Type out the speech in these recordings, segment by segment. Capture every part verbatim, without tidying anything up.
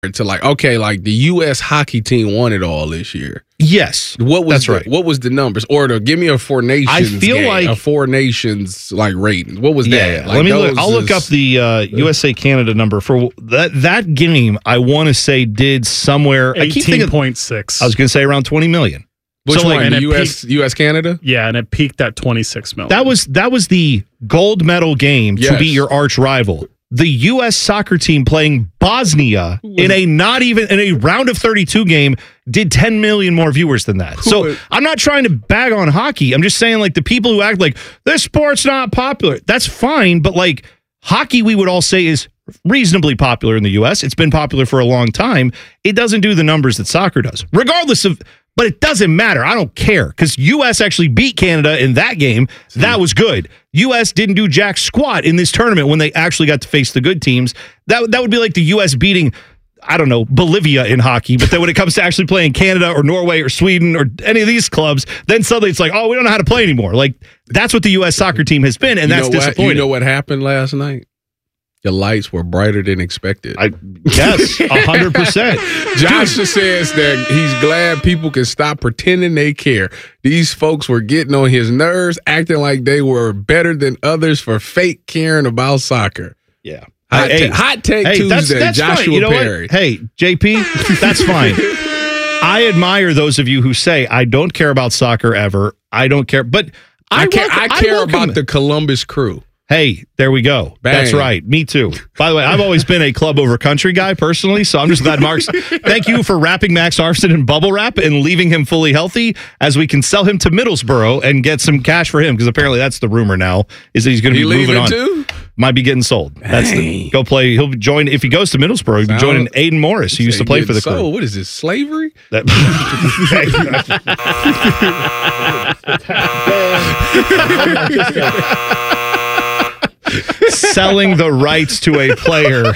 to like, okay, like the U S hockey team won it all this year. Yes, what was that's the, right. What was the numbers? Or to give me a Four Nations. I feel game, like a Four Nations like rating. What was yeah, that? Like let me. Look, I'll is, look up the uh, U S A Canada number for that that game. I want to say did somewhere eighteen point six. I was going to say around twenty million. Which so one? Like, the U S peaked, U S Canada? Yeah, and it peaked at twenty-six million. That was that was the gold medal game yes. to beat your arch rival. The U S soccer team playing Bosnia in a not even in a round of thirty-two game did ten million more viewers than that. So I'm not trying to bag on hockey. I'm just saying like the people who act like this sport's not popular. That's fine, but like hockey we would all say is reasonably popular in the U S. It's been popular for a long time. It doesn't do the numbers that soccer does. Regardless of But it doesn't matter. I don't care because U S actually beat Canada in that game. That was good. U S didn't do jack squat in this tournament when they actually got to face the good teams. That, that would be like the U S beating, I don't know, Bolivia in hockey. But then when it comes to actually playing Canada or Norway or Sweden or any of these clubs, then suddenly it's like, oh, we don't know how to play anymore. Like, that's what the U S soccer team has been, and you that's know what, disappointing. You know what happened last night? The lights were brighter than expected. I, yes, one hundred percent. Josh just says that he's glad people can stop pretending they care. These folks were getting on his nerves, acting like they were better than others for fake caring about soccer. Yeah. Hot, hey, ta- hot take hey, Tuesday, that's, that's Joshua fine. You know Perry. What? Hey, J P, that's fine. I admire those of you who say, I don't care about soccer ever. I don't care. But I, I, care, welcome, I care I welcome about it. the Columbus Crew. Hey, there we go. Bang. That's right. Me too. By the way, I've always been a club over country guy personally, so I'm just glad Mark's. Thank you for wrapping Max Armstead in bubble wrap and leaving him fully healthy, as we can sell him to Middlesbrough and get some cash for him, because apparently that's the rumor now is that he's going to be moving on. Too? Might be getting sold. That's the, go play. He'll join if he goes to Middlesbrough. He'll be joining Aiden Morris, who used to play for the Crew. What is this, slavery? That, selling the rights to a player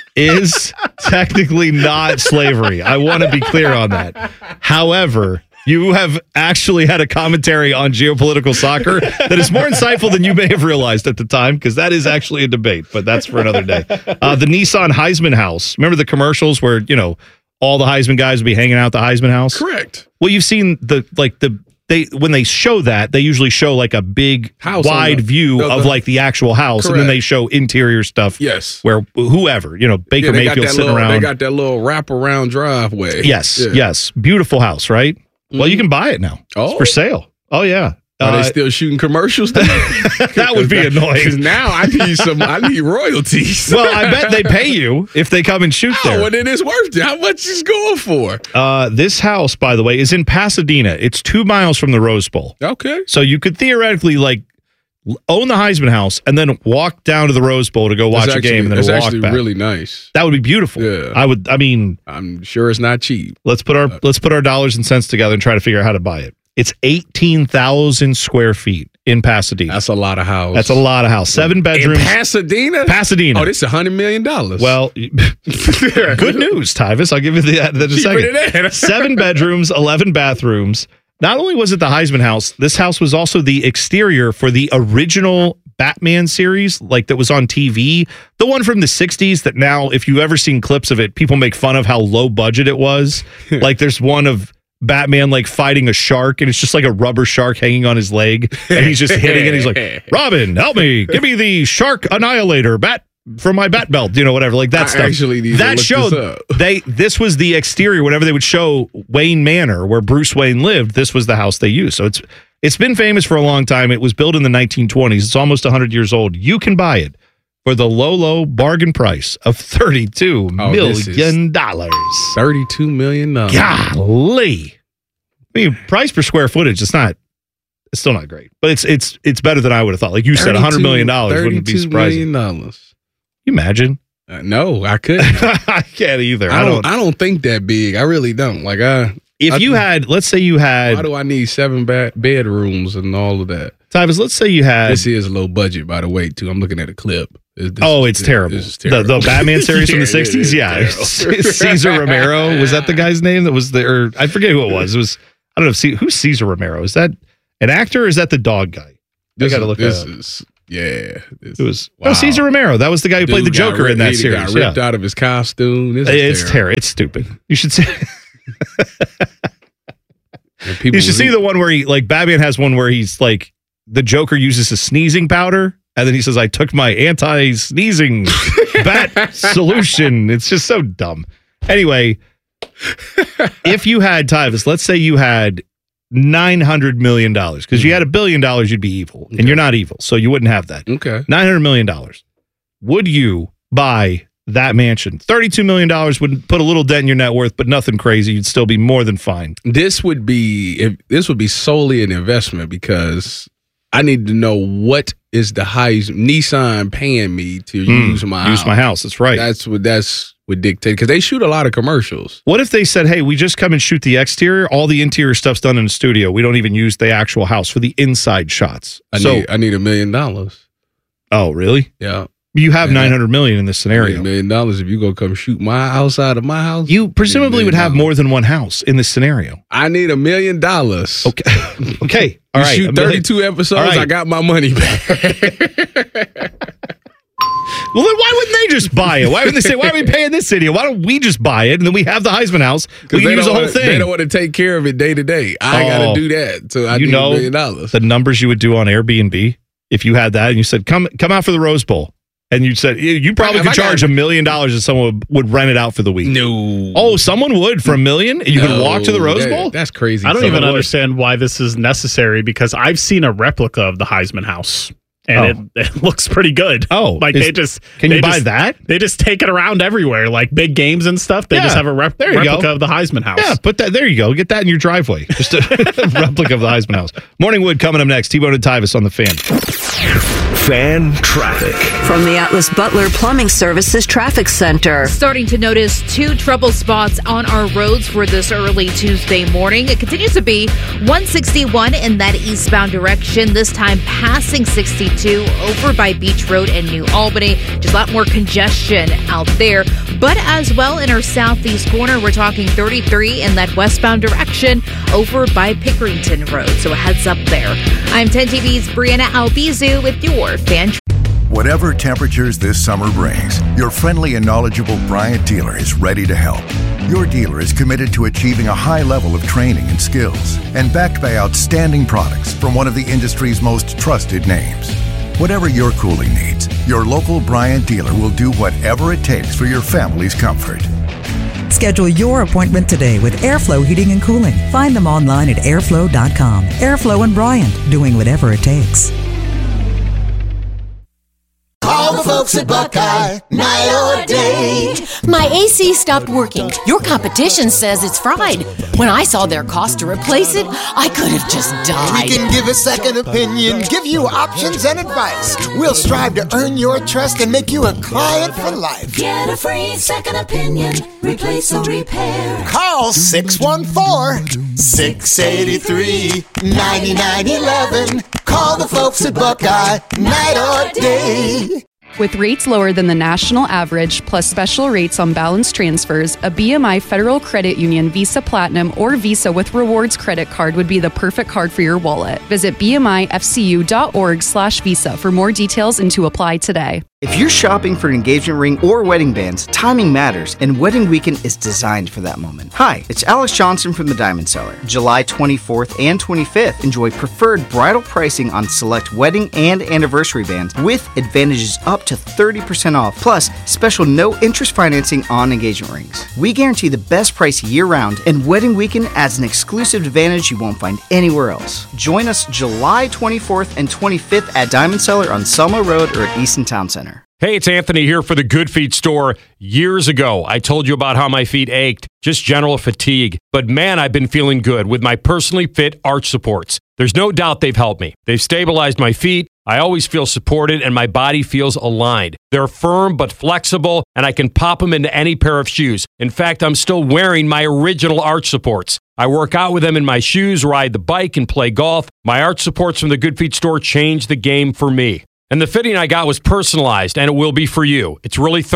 is technically not slavery. I want to be clear on that. However, you have actually had a commentary on geopolitical soccer that is more insightful than you may have realized at the time, because that is actually a debate, but that's for another day. Uh, the Nissan Heisman House. Remember the commercials where, you know, all the Heisman guys would be hanging out at the Heisman House? Correct. Well, you've seen the, like, the, they, when they show that, they usually show like a big house wide the, view the, of like the actual house. Correct. And then they show interior stuff. Yes. Where whoever, you know, Baker yeah, Mayfield sitting little, around. They got that little wraparound driveway. Yes. Yeah. Yes. Beautiful house, right? Mm-hmm. Well, you can buy it now. Oh. It's for sale. Oh, yeah. Are uh, they still shooting commercials? That would be annoying. Because now I need some. I need royalties. Well, I bet they pay you if they come and shoot oh, there. Well, then it's worth it. How much is going for? Uh, this house, by the way, is in Pasadena. It's two miles from the Rose Bowl. Okay. So you could theoretically like own the Heisman House and then walk down to the Rose Bowl to go watch actually, a game and then it's walk actually back. Really nice. That would be beautiful. Yeah. I would. I mean, I'm sure it's not cheap. Let's put our let's put our dollars and cents together and try to figure out how to buy it. It's eighteen thousand square feet in Pasadena. That's a lot of house. That's a lot of house. Seven bedrooms. In Pasadena? Pasadena. Oh, this is one hundred million dollars. Well, good news, Tyvis. I'll give you the, that in a second. Seven bedrooms, eleven bathrooms. Not only was it the Heisman House, this house was also the exterior for the original Batman series, like that was on T V. The one from the sixties that now, if you've ever seen clips of it, people make fun of how low budget it was. Like there's one of Batman like fighting a shark, and it's just like a rubber shark hanging on his leg, and he's just hitting it. He's like, Robin, help me, give me the shark annihilator bat from my bat belt, you know, whatever, like that I stuff. Actually need that to look showed this up. they this was the exterior. Whenever they would show Wayne Manor, where Bruce Wayne lived, this was the house they used. So it's it's been famous for a long time. It was built in the nineteen twenties. It's almost one hundred years old. You can buy it for the low, low bargain price of thirty-two oh, million dollars. thirty-two million dollars. Golly. I mean, price per square footage, it's not, it's still not great, but it's it's it's better than I would have thought. Like you said, one hundred million dollars wouldn't be surprising. thirty-two million dollars. You imagine? Uh, no, I couldn't. I can't either. I don't, I don't think that big. I really don't. Like, I. If I, you had, let's say you had. Why do I need seven ba- bedrooms and all of that? Tyvis, let's say you had. This is low budget, by the way, too. I'm looking at a clip. This, this oh, is, it's terrible. This is terrible. The, the Batman series yeah, from the sixties? Yeah. Caesar Romero. Was that the guy's name that was the, or I forget who it was. It was, I don't know. See, who's Caesar Romero? Is that an actor or is that the dog guy? This, I got to look this at is Yeah. It was wow. No, Cesar Romero. That was the guy who Dude played the Joker ripped, in that he series. Got ripped yeah. out of his costume. This it's terrible. terrible. It's stupid. You should see. You should see the one where he, like, Batman has one where he's like, the Joker uses a sneezing powder, and then he says, I took my anti-sneezing bat solution. It's just so dumb. Anyway, if you had, Tyvis, let's say you had nine hundred million dollars, because you had a billion dollars, you'd be evil, okay. and you're not evil, so you wouldn't have that. Okay. nine hundred million dollars. Would you buy that mansion? thirty-two million dollars would put a little dent in your net worth, but nothing crazy. You'd still be more than fine. This would be if this would be solely an investment, because I need to know what is the highest Nissan paying me to mm, use my use house. my house. That's right. That's what that's would dictate, because they shoot a lot of commercials. What if they said, "Hey, we just come and shoot the exterior. All the interior stuff's done in the studio. We don't even use the actual house for the inside shots." I so, need I need a million dollars. Oh, really? Yeah. You have nine hundred million in this scenario. A million dollars if you go come shoot my outside of my house. You presumably would have more than one house in this scenario. I need a million dollars. Okay. Okay. All right. Shoot thirty-two episodes. Right. I got my money back. Well, then why wouldn't they just buy it? Why would they say, why are we paying this city? Why don't we just buy it and then we have the Heisman House? We can use the whole wanna, thing. They don't want to take care of it day to day. I oh, got to do that. So I you need know a million dollars. The numbers you would do on Airbnb if you had that and you said, come come out for the Rose Bowl. And you said, you probably could charge a million dollars if someone would rent it out for the week. No. Oh, someone would for a million? You no, could walk to the Rose that, Bowl? That's crazy. I don't someone even would. understand why this is necessary, because I've seen a replica of the Heisman House. And oh. it, it looks pretty good. Oh, like they just can you they buy just, that? They just take it around everywhere, like big games and stuff. They yeah, just have a rep, there you replica go. of the Heisman House. Yeah, put that there. You go. Get that in your driveway. Just a replica of the Heisman House. Morning Wood coming up next. T-Bone and Tyvis on the Fan. Fan traffic from the Atlas Butler Plumbing Services Traffic Center. Starting to notice two trouble spots on our roads for this early Tuesday morning. It continues to be one sixty-one in that eastbound direction. This time passing sixty-two over by Beach Road and New Albany. Just a lot more congestion out there. But as well in our southeast corner, we're talking thirty-three in that westbound direction over by Pickerington Road. So a heads up there. I'm ten T V's Brianna Albizu with your Fan. Whatever temperatures this summer brings, your friendly and knowledgeable Bryant dealer is ready to help. Your dealer is committed to achieving a high level of training and skills, and backed by outstanding products from one of the industry's most trusted names. Whatever your cooling needs, your local Bryant dealer will do whatever it takes for your family's comfort. Schedule your appointment today with Airflow Heating and Cooling. Find them online at airflow dot com. Airflow and Bryant, doing whatever it takes. Call the folks at Buckeye, night or day. My A C stopped working. Your competition says it's fried. When I saw their cost to replace it, I could have just died. We can give a second opinion, give you options and advice. We'll strive to earn your trust and make you a client for life. Get a free second opinion, replace or repair. Call six one four, six eight three, nine nine one one. Call the folks at Buckeye, night or day. With rates lower than the national average, plus special rates on balance transfers, a B M I Federal Credit Union Visa Platinum or Visa with Rewards credit card would be the perfect card for your wallet. Visit B M I F C U dot org slash Visa for more details and to apply today. If you're shopping for an engagement ring or wedding bands, timing matters, and Wedding Weekend is designed for that moment. Hi, it's Alex Johnson from The Diamond Seller. July twenty-fourth and twenty-fifth, enjoy preferred bridal pricing on select wedding and anniversary bands with advantages up to thirty percent off, plus special no-interest financing on engagement rings. We guarantee the best price year-round, and Wedding Weekend adds an exclusive advantage you won't find anywhere else. Join us July twenty-fourth and twenty-fifth at Diamond Seller on Selma Road or at Easton Town Center. Hey, it's Anthony here for the Good Feet store. Years ago, I told you about how my feet ached, just general fatigue. But man, I've been feeling good with my personally fit arch supports. There's no doubt they've helped me. They've stabilized my feet. I always feel supported and my body feels aligned. They're firm but flexible, and I can pop them into any pair of shoes. In fact, I'm still wearing my original arch supports. I work out with them in my shoes, ride the bike, and play golf. My arch supports from the Good Feet store changed the game for me. And the fitting I got was personalized, and it will be for you. It's really thorough.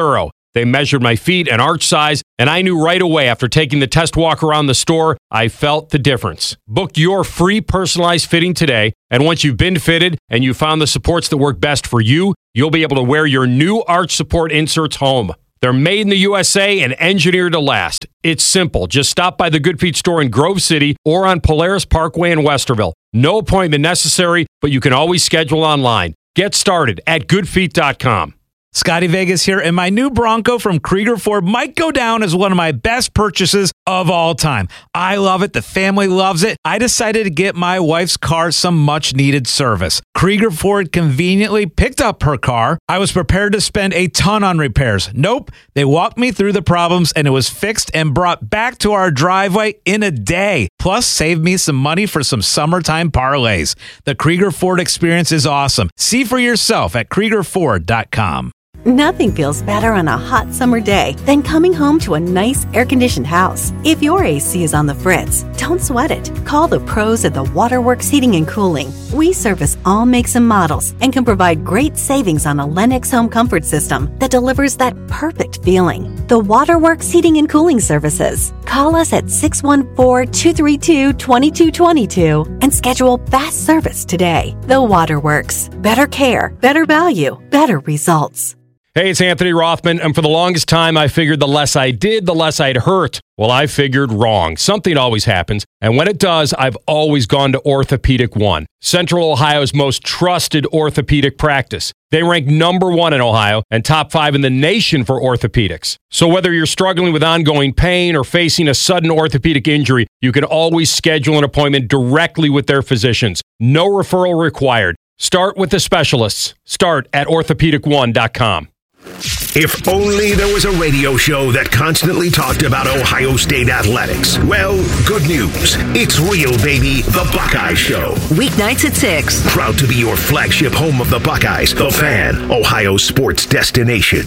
They measured my feet and arch size, and I knew right away after taking the test walk around the store, I felt the difference. Book your free personalized fitting today, and once you've been fitted and you found the supports that work best for you, you'll be able to wear your new arch support inserts home. They're made in the U S A and engineered to last. It's simple. Just stop by the Good Feet store in Grove City or on Polaris Parkway in Westerville. No appointment necessary, but you can always schedule online. Get started at good feet dot com. Scotty Vegas here, and my new Bronco from Krieger Ford might go down as one of my best purchases of all time. I love it. The family loves it. I decided to get my wife's car some much-needed service. Krieger Ford conveniently picked up her car. I was prepared to spend a ton on repairs. Nope. They walked me through the problems, and it was fixed and brought back to our driveway in a day. Plus, saved me some money for some summertime parlays. The Krieger Ford experience is awesome. See for yourself at Krieger Ford dot com. Nothing feels better on a hot summer day than coming home to a nice air-conditioned house. If your A C is on the fritz, don't sweat it. Call the pros at the Waterworks Heating and Cooling. We service all makes and models and can provide great savings on a Lennox home comfort system that delivers that perfect feeling. The Waterworks Heating and Cooling Services. Call us at six one four, two three two, two two two two and schedule fast service today. The Waterworks. Better care, better value, better results. Hey, it's Anthony Rothman, and for the longest time, I figured the less I did, the less I'd hurt. Well, I figured wrong. Something always happens, and when it does, I've always gone to Orthopedic One, Central Ohio's most trusted orthopedic practice. They rank number one in Ohio and top five in the nation for orthopedics. So whether you're struggling with ongoing pain or facing a sudden orthopedic injury, you can always schedule an appointment directly with their physicians. No referral required. Start with the specialists. Start at orthopedic one dot com. If only there was a radio show that constantly talked about Ohio State athletics. Well, good news. It's real, baby. The Buckeye Show. Weeknights at six. Proud to be your flagship home of the Buckeyes. The Fan, Ohio's sports destination.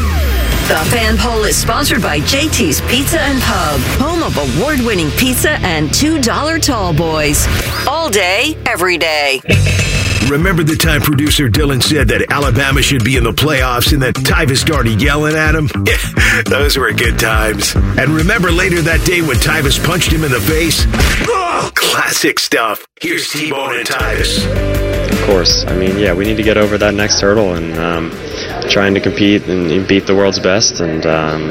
The Fan Poll is sponsored by J T's Pizza and Pub, home of award-winning pizza and two dollar tall boys. All day, every day. Remember the time producer Dylan said that Alabama should be in the playoffs and that Tyvus started yelling at him? Yeah, those were good times. And remember later that day when Tyvus punched him in the face? Oh, classic stuff. Here's T-Bone and Tyvus. Of course. I mean, yeah, we need to get over that next hurdle and um, trying to compete and beat the world's best. And um,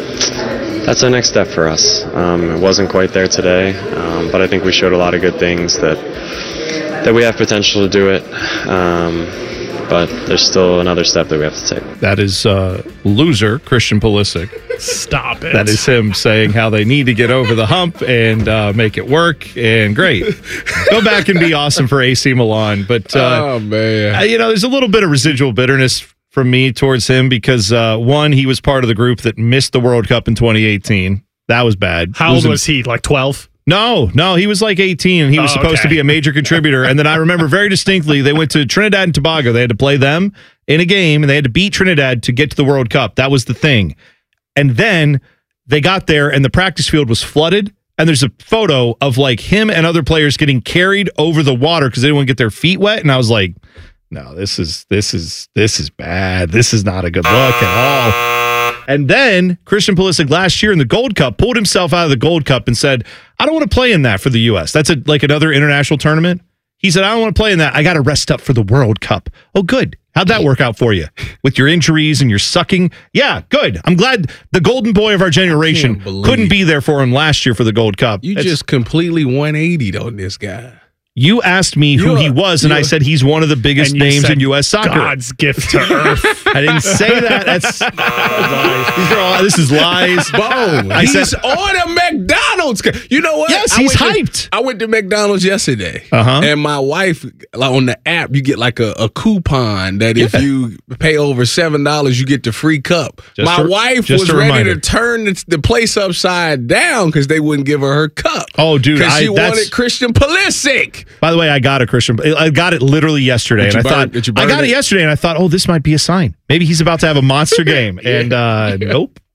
that's our next step for us. Um, it wasn't quite there today, um, but I think we showed a lot of good things that that we have potential to do it, um, but there's still another step that we have to take. That is uh, loser Christian Pulisic. Stop it. That is him saying how they need to get over the hump and uh, make it work. And great, go back and be awesome for A C Milan. But uh, oh man, you know, there's a little bit of residual bitterness from me towards him because uh, one, he was part of the group that missed the World Cup in twenty eighteen. That was bad. How old was he? Like twelve? No, no, he was like eighteen, and he was oh, supposed okay. to be a major contributor. And then I remember very distinctly, they went to Trinidad and Tobago. They had to play them in a game, and they had to beat Trinidad to get to the World Cup. That was the thing. And then they got there, and the practice field was flooded, and there's a photo of like him and other players getting carried over the water because they didn't want to get their feet wet. And I was like, no, this is this is this is bad. This is not a good look at all. And then Christian Pulisic last year in the Gold Cup pulled himself out of the Gold Cup and said, I don't want to play in that for the U S. That's a, like another international tournament. He said, I don't want to play in that. I got to rest up for the World Cup. Oh, good. How'd that work out for you? With your injuries and your sucking? Yeah, good. I'm glad the golden boy of our generation couldn't be there for him last year for the Gold Cup. You it's, just completely one eighty'd on this guy. You asked me who you're, he was, and I said he's one of the biggest names in U S soccer. God's gift to earth. I didn't say that. That's lies. These are all, this is lies. Boom. I he's said, on a McDonald's. You know what? Yes, I he's hyped. To, I went to McDonald's yesterday, uh-huh. and my wife, like on the app, you get like a, a coupon that if yeah. you pay over seven dollars, you get the free cup. Just my a, wife was ready reminder. to turn the, the place upside down because they wouldn't give her her cup. Oh, dude. Because she wanted Christian Pulisic. By the way, I got a Christian. I got it literally yesterday, and I burn, thought I got it? it yesterday, and I thought, oh, this might be a sign. Maybe he's about to have a monster game, and uh, nope.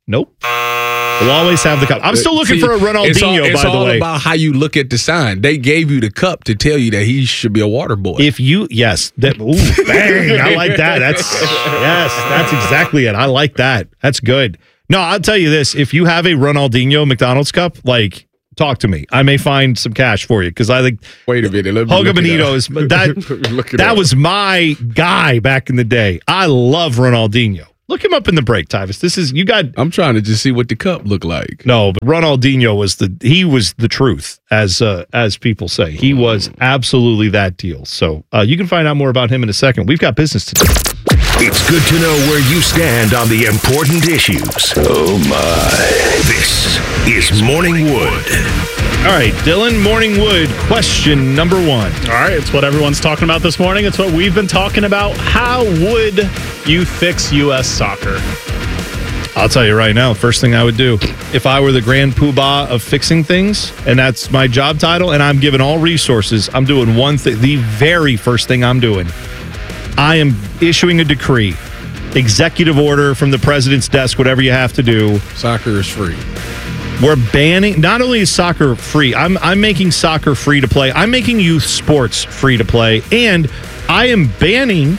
Nope. We'll always have the cup. I'm still looking See, for a Ronaldinho, it's all, it's by the all way. It's all about how you look at the sign. They gave you the cup to tell you that he should be a water boy. If you, yes. That, ooh, bang. I like that. That's, yes, that's exactly it. I like that. That's good. No, I'll tell you this. If you have a Ronaldinho McDonald's cup, like, talk to me. I may find some cash for you because I think. Wait a minute. Let me Hoga Benito is that. that was my guy back in the day. I love Ronaldinho. Look him up in the break, Tyvis. This is you got. I'm trying to just see what the cup looked like. No, but Ronaldinho was the he was the truth, as uh, as people say. He was absolutely that deal. So uh, you can find out more about him in a second. We've got business to do. It's good to know where you stand on the important issues. Oh my! This is Morning Wood. All right, Dylan, Morning Wood, question number one. All right, it's what everyone's talking about this morning. It's what we've been talking about. How would you fix U S soccer? I'll tell you right now, first thing I would do, if I were the grand poobah of fixing things, and that's my job title, and I'm given all resources, I'm doing one thing. The very first thing I'm doing, I am issuing a decree, executive order from the president's desk, whatever you have to do. Soccer is free. We're banning, not only is soccer free, I'm I'm making soccer free to play. I'm making youth sports free to play. And I am banning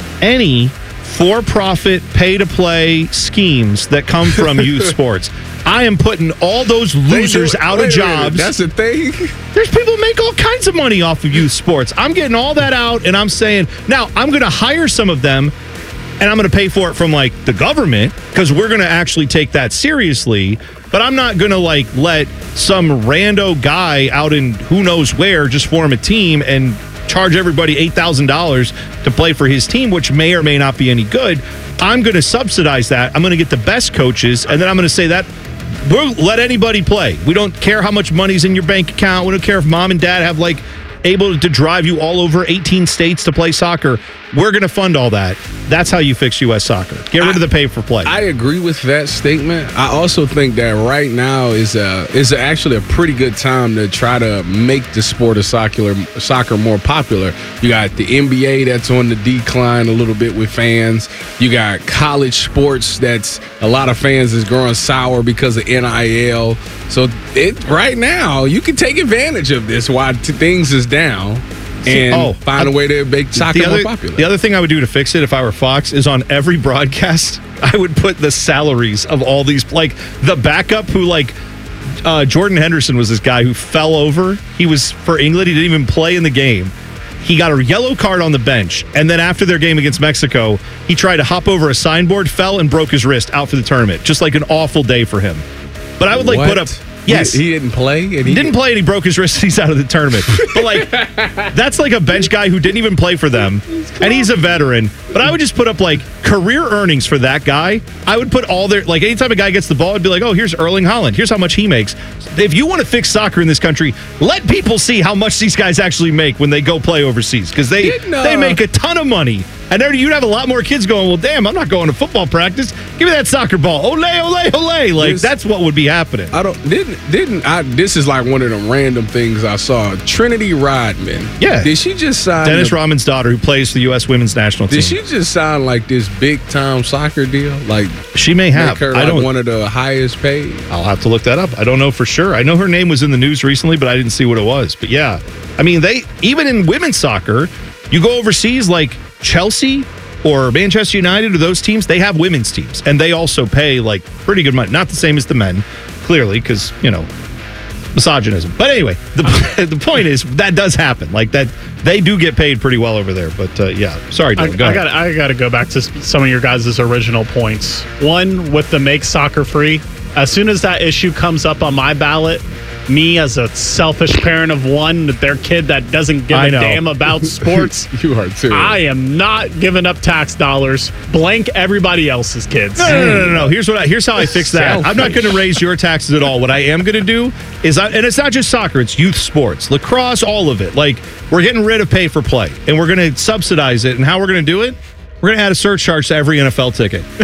any for-profit, pay-to-play schemes that come from youth sports. I am putting all those losers out of jobs. That's the thing. There's people who make all kinds of money off of youth sports. I'm getting all that out, and I'm saying, now, I'm going to hire some of them, and I'm going to pay for it from, like, the government, because we're going to actually take that seriously. But I'm not going to, like, let some rando guy out in who knows where just form a team and charge everybody eight thousand dollars to play for his team, which may or may not be any good. I'm going to subsidize that. I'm going to get the best coaches, and then I'm going to say that we'll let anybody play. We don't care how much money's in your bank account. We don't care if mom and dad have, like, able to drive you all over eighteen states to play soccer. We're going to fund all that. That's how you fix U S soccer. Get rid I, of the pay for play. I agree with that statement. I also think that right now is a, is actually a pretty good time to try to make the sport of soccer, soccer more popular. You got the N B A that's on the decline a little bit with fans. You got college sports that's a lot of fans is growing sour because of N I L. So it right now you can take advantage of this while t- things is down. And oh, find a way to make soccer other, more popular. The other thing I would do to fix it if I were Fox is on every broadcast, I would put the salaries of all these, like the backup who like uh, Jordan Henderson was this guy who fell over. He was for England. He didn't even play in the game. He got a yellow card on the bench. And then after their game against Mexico, he tried to hop over a signboard, fell and broke his wrist out for the tournament. Just like an awful day for him. But I would like what? put up... Yes. He, he didn't play? And he didn't play and he broke his wrist and he's out of the tournament. But, like, that's like a bench guy who didn't even play for them. And he's a veteran. But I would just put up, like, career earnings for that guy. I would put all their, like, anytime a guy gets the ball, I'd be like, oh, here's Erling Haaland. Here's how much he makes. If you want to fix soccer in this country, let people see how much these guys actually make when they go play overseas. Because they, uh, they make a ton of money. And there you'd have a lot more kids going, well, damn, I'm not going to football practice. Give me that soccer ball. Ole, ole, ole. Like, this, that's what would be happening. I don't, didn't, didn't, I, this is like one of them random things I saw. Trinity Rodman. Yeah. Did she just sign? Dennis the, Rodman's daughter who plays for the U S women's national team. Did she just sign like this big time soccer deal? Like, she may have. Her, like, I don't, one of the highest paid? I'll have to look that up. I don't know for sure. I know her name was in the news recently, but I didn't see what it was. But yeah, I mean, they, even in women's soccer, you go overseas like Chelsea or Manchester United or those teams, they have women's teams. And they also pay, like, pretty good money. Not the same as the men, clearly, because, you know, misogynism. But anyway, the the point is, that does happen. Like, that, they do get paid pretty well over there. But, uh, yeah, sorry, Dylan, I, go I ahead. got I got to go back to some of your guys' original points. One, with the make soccer free, as soon as that issue comes up on my ballot, me as a selfish parent of one, their kid that doesn't give a damn about sports. You are too. I am not giving up tax dollars. Blank everybody else's kids. No, no, no, no, no. Here's what. I, here's how I fix that. Selfish. I'm not going to raise your taxes at all. What I am going to do is, I, and it's not just soccer. It's youth sports, lacrosse, all of it. Like, we're getting rid of pay for play, and we're going to subsidize it. And how we're going to do it? We're going to add a surcharge to every N F L ticket.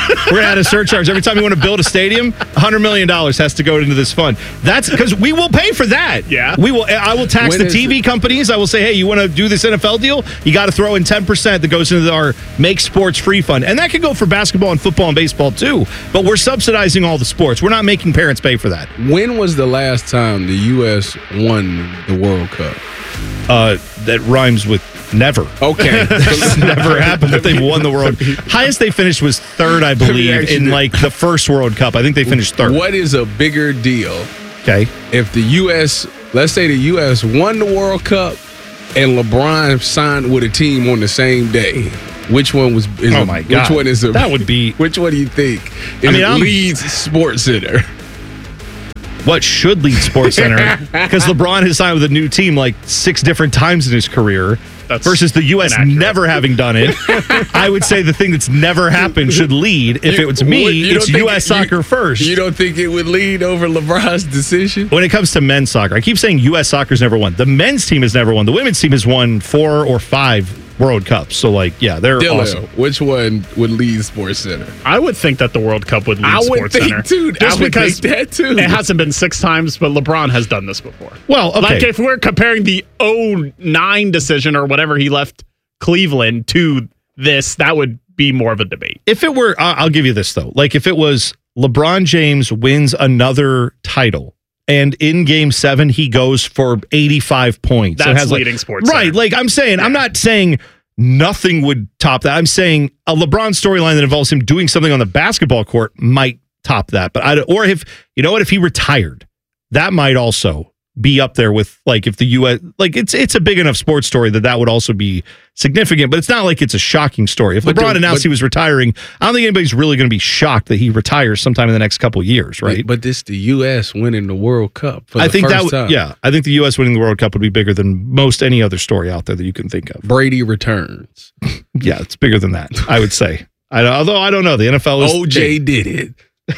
We're going to add a surcharge. Every time you want to build a stadium, one hundred million dollars has to go into this fund. That's because we will pay for that. Yeah. We will. I will tax when the T V it? companies. I will say, hey, you want to do this N F L deal? You got to throw in ten percent that goes into our Make Sports Free Fund. And that could go for basketball and football and baseball too. But we're subsidizing all the sports. We're not making parents pay for that. When was the last time the U S won the World Cup? Uh, that rhymes with never. Okay. That's never happened that they've won the world. Highest they finished was third, I believe, in like the first World Cup. I think they finished third. What is a bigger deal? Okay. If the U S, let's say the U S won the World Cup and LeBron signed with a team on the same day. Which one was? Is oh a, my God! Which one is a? That would be. Which one do you think? Is I mean, I'm, Leeds Sports Center. What should Leeds Sports Center? Because LeBron has signed with a new team like six different times in his career. That's versus the U S inaccurate. Never having done it. I would say the thing that's never happened should lead. If you, it was me, it's U S soccer you, first. You don't think it would lead over LeBron's decision? When it comes to men's soccer, I keep saying U S soccer's never won. The men's team has never won. The women's team has won four or five World Cups. So, like, yeah, they're Dylan, awesome. Which one would lead Sports Center? I would think that the World Cup would lead I Sports would think Center. Too. Just I would because think that too. It hasn't been six times, but LeBron has done this before. Well, okay. Like, if we're comparing the oh nine decision or whatever he left Cleveland to this, that would be more of a debate. If it were, I'll give you this, though. Like, if it was LeBron James wins another title, and in game seven, he goes for eighty-five points. That's has leading like, Sports Right. Center. Like I'm saying, yeah. I'm not saying nothing would top that. I'm saying a LeBron storyline that involves him doing something on the basketball court might top that. But I, or if, you know what, if he retired, that might also be up there with, like, if the U S, like, it's it's a big enough sports story that that would also be significant, but it's not like it's a shocking story. If but LeBron the, announced but, he was retiring, I don't think anybody's really going to be shocked that he retires sometime in the next couple of years, right? But, but this the U S winning the World Cup for I the think first that would, time. Yeah, I think the U S winning the World Cup would be bigger than most any other story out there that you can think of. Brady returns. Yeah, it's bigger than that, I would say. I, although I don't know. The N F L is... O J did it.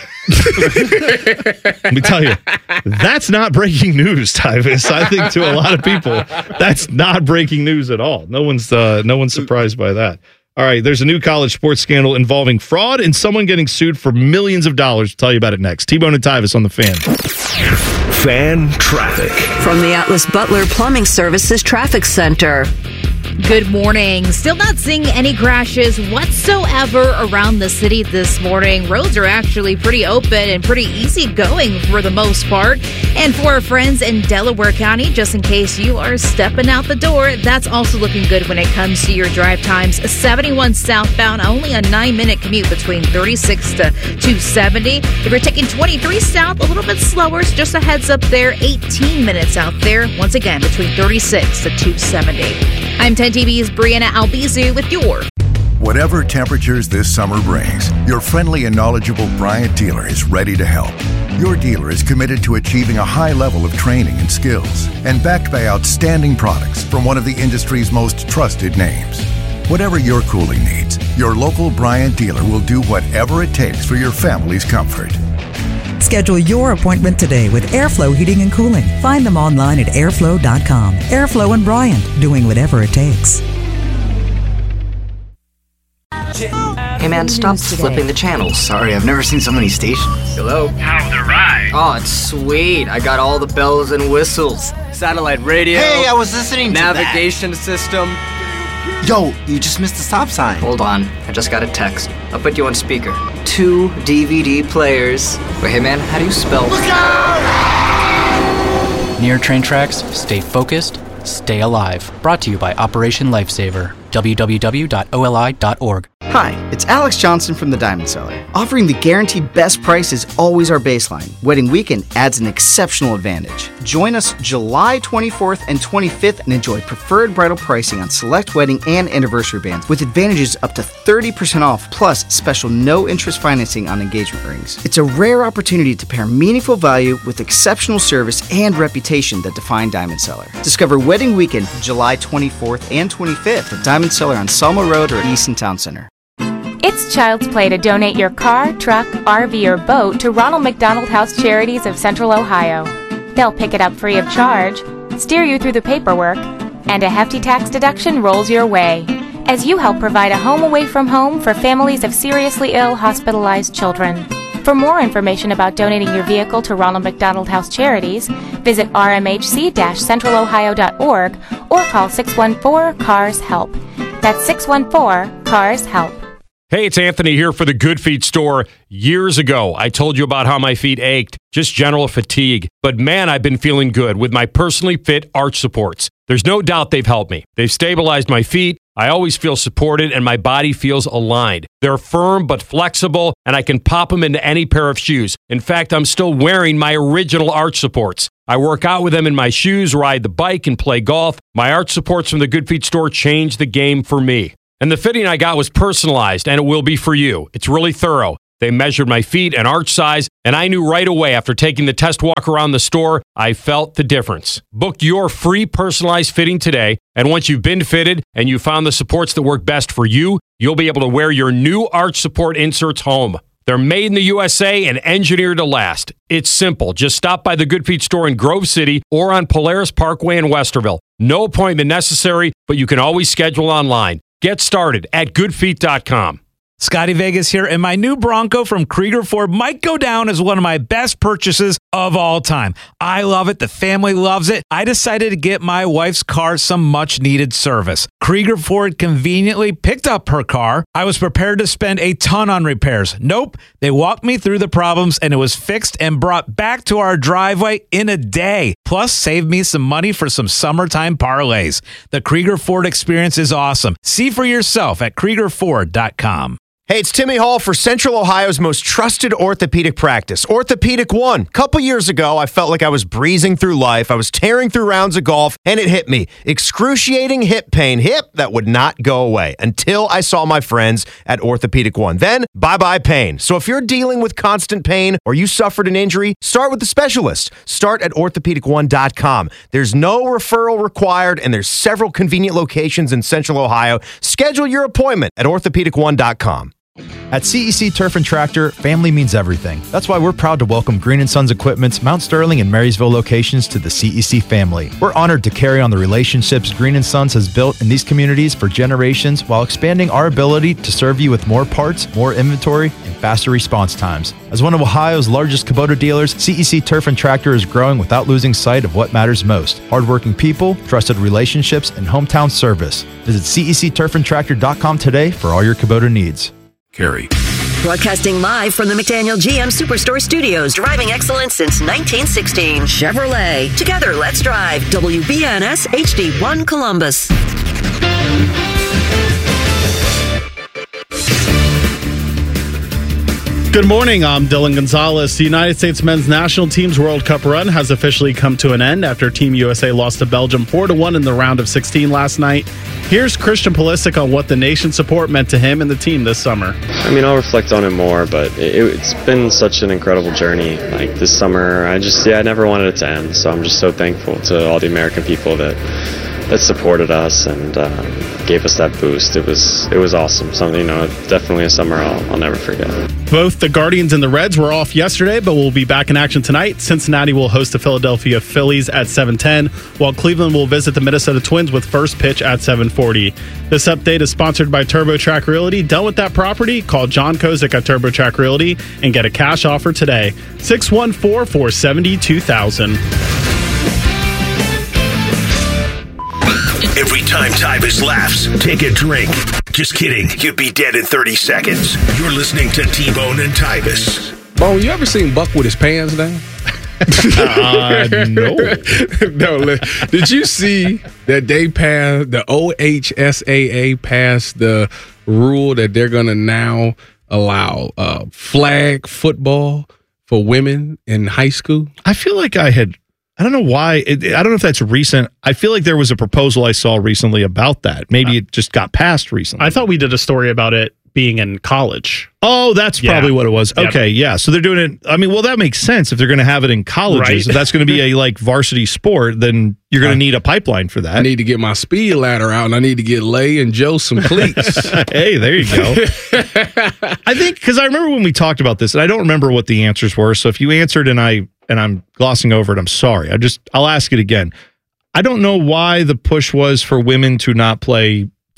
Let me tell you, that's not breaking news, Tyvis. I think to a lot of people, that's not breaking news at all. No one's uh, no one's surprised by that. All right, there's a new college sports scandal involving fraud and someone getting sued for millions of dollars. We'll tell you about it next. T-Bone and Tyvis on the Fan. Fan traffic from the Atlas Butler Plumbing Services Traffic Center. Good morning. Still not seeing any crashes whatsoever around the city this morning. Roads are actually pretty open and pretty easy going for the most part. And for our friends in Delaware County, just in case you are stepping out the door, that's also looking good when it comes to your drive times. seventy-one southbound, only a nine-minute commute between thirty-six to two seventy. If you're taking twenty-three south, a little bit slower, so just a heads up there, eighteen minutes out there, once again, between thirty-six to two seventy. I'm ten T V's Brianna Albizu with your... Whatever temperatures this summer brings, your friendly and knowledgeable Bryant dealer is ready to help. Your dealer is committed to achieving a high level of training and skills and backed by outstanding products from one of the industry's most trusted names. Whatever your cooling needs, your local Bryant dealer will do whatever it takes for your family's comfort. Schedule your appointment today with Airflow Heating and Cooling. Find them online at airflow dot com. Airflow and Bryant, doing whatever it takes. Hey man, stop flipping the channels. Sorry, I've never seen so many stations. Hello? How's the ride? Oh, it's sweet. I got all the bells and whistles. Satellite radio. Hey, I was listening to navigation system. Yo, you just missed the stop sign. Hold on, I just got a text. I'll put you on speaker. Two D V D players. Wait, hey man, how do you spell? Look out! Near train tracks, stay focused, stay alive. Brought to you by Operation Lifesaver. w w w dot o l i dot org. Hi, it's Alex Johnson from The Diamond Seller. Offering the guaranteed best price is always our baseline. Wedding Weekend adds an exceptional advantage. Join us July twenty-fourth and twenty-fifth and enjoy preferred bridal pricing on select wedding and anniversary bands with advantages up to thirty percent off plus special no-interest financing on engagement rings. It's a rare opportunity to pair meaningful value with exceptional service and reputation that define Diamond Seller. Discover Wedding Weekend July twenty-fourth and twenty-fifth at Diamond Seller on Selma Road or Easton Town Center. It's Child's Play to donate your car, truck, R V, or boat to Ronald McDonald House Charities of Central Ohio. They'll pick it up free of charge, steer you through the paperwork, and a hefty tax deduction rolls your way. as you help provide a home away from home for families of seriously ill hospitalized children. For more information about donating your vehicle to Ronald McDonald House Charities, visit r m h c dash central ohio dot org or call six one four, C A R S HELP. That's six one four, C A R S HELP. Hey, it's Anthony here for the Good Feet store. Years ago, I told you about how my feet ached, just general fatigue. But man, I've been feeling good with my personally fit arch supports. There's no doubt they've helped me. They've stabilized my feet. I always feel supported and my body feels aligned. They're firm but flexible, and I can pop them into any pair of shoes. In fact, I'm still wearing my original arch supports. I work out with them in my shoes, ride the bike, and play golf. My arch supports from the Good Feet store changed the game for me. And the fitting I got was personalized, and it will be for you. It's really thorough. They measured my feet and arch size, and I knew right away after taking the test walk around the store, I felt the difference. Book your free personalized fitting today, and once you've been fitted and you found the supports that work best for you, you'll be able to wear your new arch support inserts home. They're made in the U S A and engineered to last. It's simple. Just stop by the Good Feet store in Grove City or on Polaris Parkway in Westerville. No appointment necessary, but you can always schedule online. Get started at good feet dot com. Scotty Vegas here, and my new Bronco from Krieger Ford might go down as one of my best purchases of all time. I love it. The family loves it. I decided to get my wife's car some much-needed service. Krieger Ford conveniently picked up her car. I was prepared to spend a ton on repairs. Nope. They walked me through the problems, and it was fixed and brought back to our driveway in a day. Plus, saved me some money for some summertime parlays. The Krieger Ford experience is awesome. See for yourself at krieger ford dot com. Hey, it's Timmy Hall for Central Ohio's most trusted orthopedic practice, Orthopedic One. A couple years ago, I felt like I was breezing through life. I was tearing through rounds of golf, and it hit me. Excruciating hip pain. Hip that would not go away until I saw my friends at Orthopedic One. Then, bye-bye pain. So if you're dealing with constant pain or you suffered an injury, start with the specialist. Start at orthopedic one dot com. There's no referral required, and there's several convenient locations in Central Ohio. Schedule your appointment at orthopedic one dot com. At C E C Turf and Tractor, family means everything. That's why we're proud to welcome Green and Sons Equipment's Mount Sterling and Marysville locations to the C E C family. We're honored to carry on the relationships Green and Sons has built in these communities for generations while expanding our ability to serve you with more parts, more inventory, and faster response times. As one of Ohio's largest Kubota dealers, C E C Turf and Tractor is growing without losing sight of what matters most: hardworking people, trusted relationships, and hometown service. Visit C E C turf and tractor dot com today for all your Kubota needs. Carrie. Broadcasting live from the McDaniel G M Superstore Studios. Driving excellence since nineteen sixteen. Chevrolet. Together, let's drive. W B N S H D one Columbus. Good morning, I'm Dylan Gonzalez. The United States men's national team's World Cup run has officially come to an end after Team U S A lost to Belgium four to one in the round of sixteen last night. Here's Christian Pulisic on what the nation's support meant to him and the team this summer. I mean, I'll reflect on it more, but it, it's been such an incredible journey. Like this summer, I just, yeah, I never wanted it to end. So I'm just so thankful to all the American people that that supported us and uh, gave us that boost. It was it was awesome. Something, you know, definitely a summer I'll, I'll never forget. Both the Guardians and the Reds were off yesterday, but will be back in action tonight. Cincinnati will host the Philadelphia Phillies at seven ten, while Cleveland will visit the Minnesota Twins with first pitch at seven forty. This update is sponsored by TurboTrack Realty. Done with that property? Call John Kozik at TurboTrack Realty and get a cash offer today. six one four, four seven two, two thousand. Every time Tyvus laughs, take a drink. Just kidding. You'd be dead in thirty seconds. You're listening to T-Bone and Tyvus. Bone, you ever seen Buck with his pants down? uh, no. no. Did you see that they passed, the O H S A A passed the rule that they're going to now allow uh, flag football for women in high school? I feel like I had... I don't know why. It, I don't know if that's recent. I feel like there was a proposal I saw recently about that. Maybe it just got passed recently. I thought we did a story about it being in college. Oh, that's yeah. probably what it was. Okay, yep. yeah. So they're doing it. I mean, well, that makes sense. If they're going to have it in colleges, right. If that's going to be a like varsity sport, then you're going to need a pipeline for that. I need to get my speed ladder out, and I need to get Lay and Joe some cleats. Hey, there you go. I think because I remember when we talked about this, and I don't remember what the answers were. So if you answered and I and I'm glossing over it, I'm sorry. I just I'll ask it again. I don't know why the push was for women to not play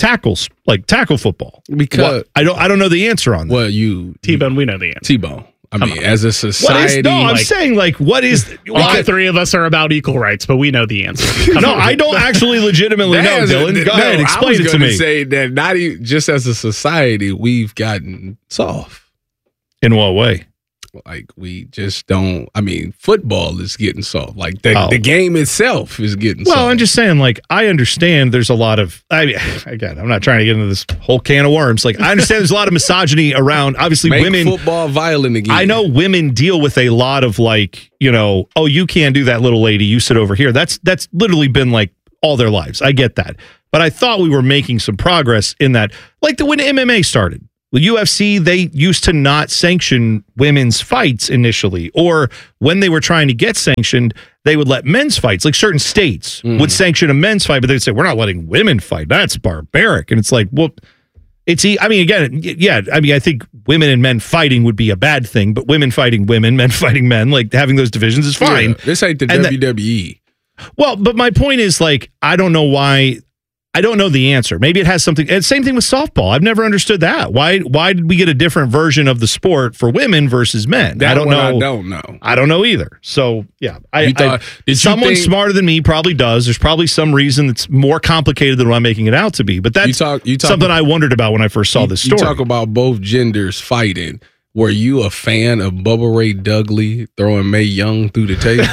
tackles, like tackle football? Because what? I don't I don't know the answer on that. Well, you T-Bone, we know the answer. T-Bone. I Come mean, on. as a society, What is, no, I'm like, saying like what is All three of us are about equal rights, but we know the answer. Come no, on. I don't actually legitimately know, That is- Dylan. Go no, ahead, I explain was it to gonna me. Say that not even just as a society, we've gotten soft. In what way? Like we just don't. I mean, football is getting soft. Like the, Oh. the game itself is getting Well, soft. I'm just saying, like, I understand there's a lot of, I mean, again, I'm not trying to get into this whole can of worms. Like, I understand there's a lot of misogyny around, obviously, Make women. football violent again. I know women deal with a lot of, like, you know, oh, you can't do that, little lady. You sit over here. That's, that's literally been, like, all their lives. I get that. But I thought we were making some progress in that. Like, the, when M M A started. The U F C, they used to not sanction women's fights initially, or when they were trying to get sanctioned, they would let men's fights. Like certain states Mm. would sanction a men's fight, but they'd say, we're not letting women fight. That's barbaric. And it's like, well, it's, e- I mean, again, y- yeah, I mean, I think women and men fighting would be a bad thing, but women fighting women, men fighting men, like having those divisions is fine. Yeah, this ain't the And that- W W E. Well, but my point is, like, I don't know why. I don't know the answer. Maybe it has something. And same thing with softball. I've never understood that. Why? Why did we get a different version of the sport for women versus men? That I don't one know. I don't know. I don't know either. So yeah, I, You thought- I did you someone think- smarter than me probably does. There's probably some reason that's more complicated than what I'm making it out to be. But that's You talk- you talk- something I wondered about when I first saw this You story. talk about both genders fighting. Were you a fan of Bubba Ray Dudley throwing Mae Young through the table?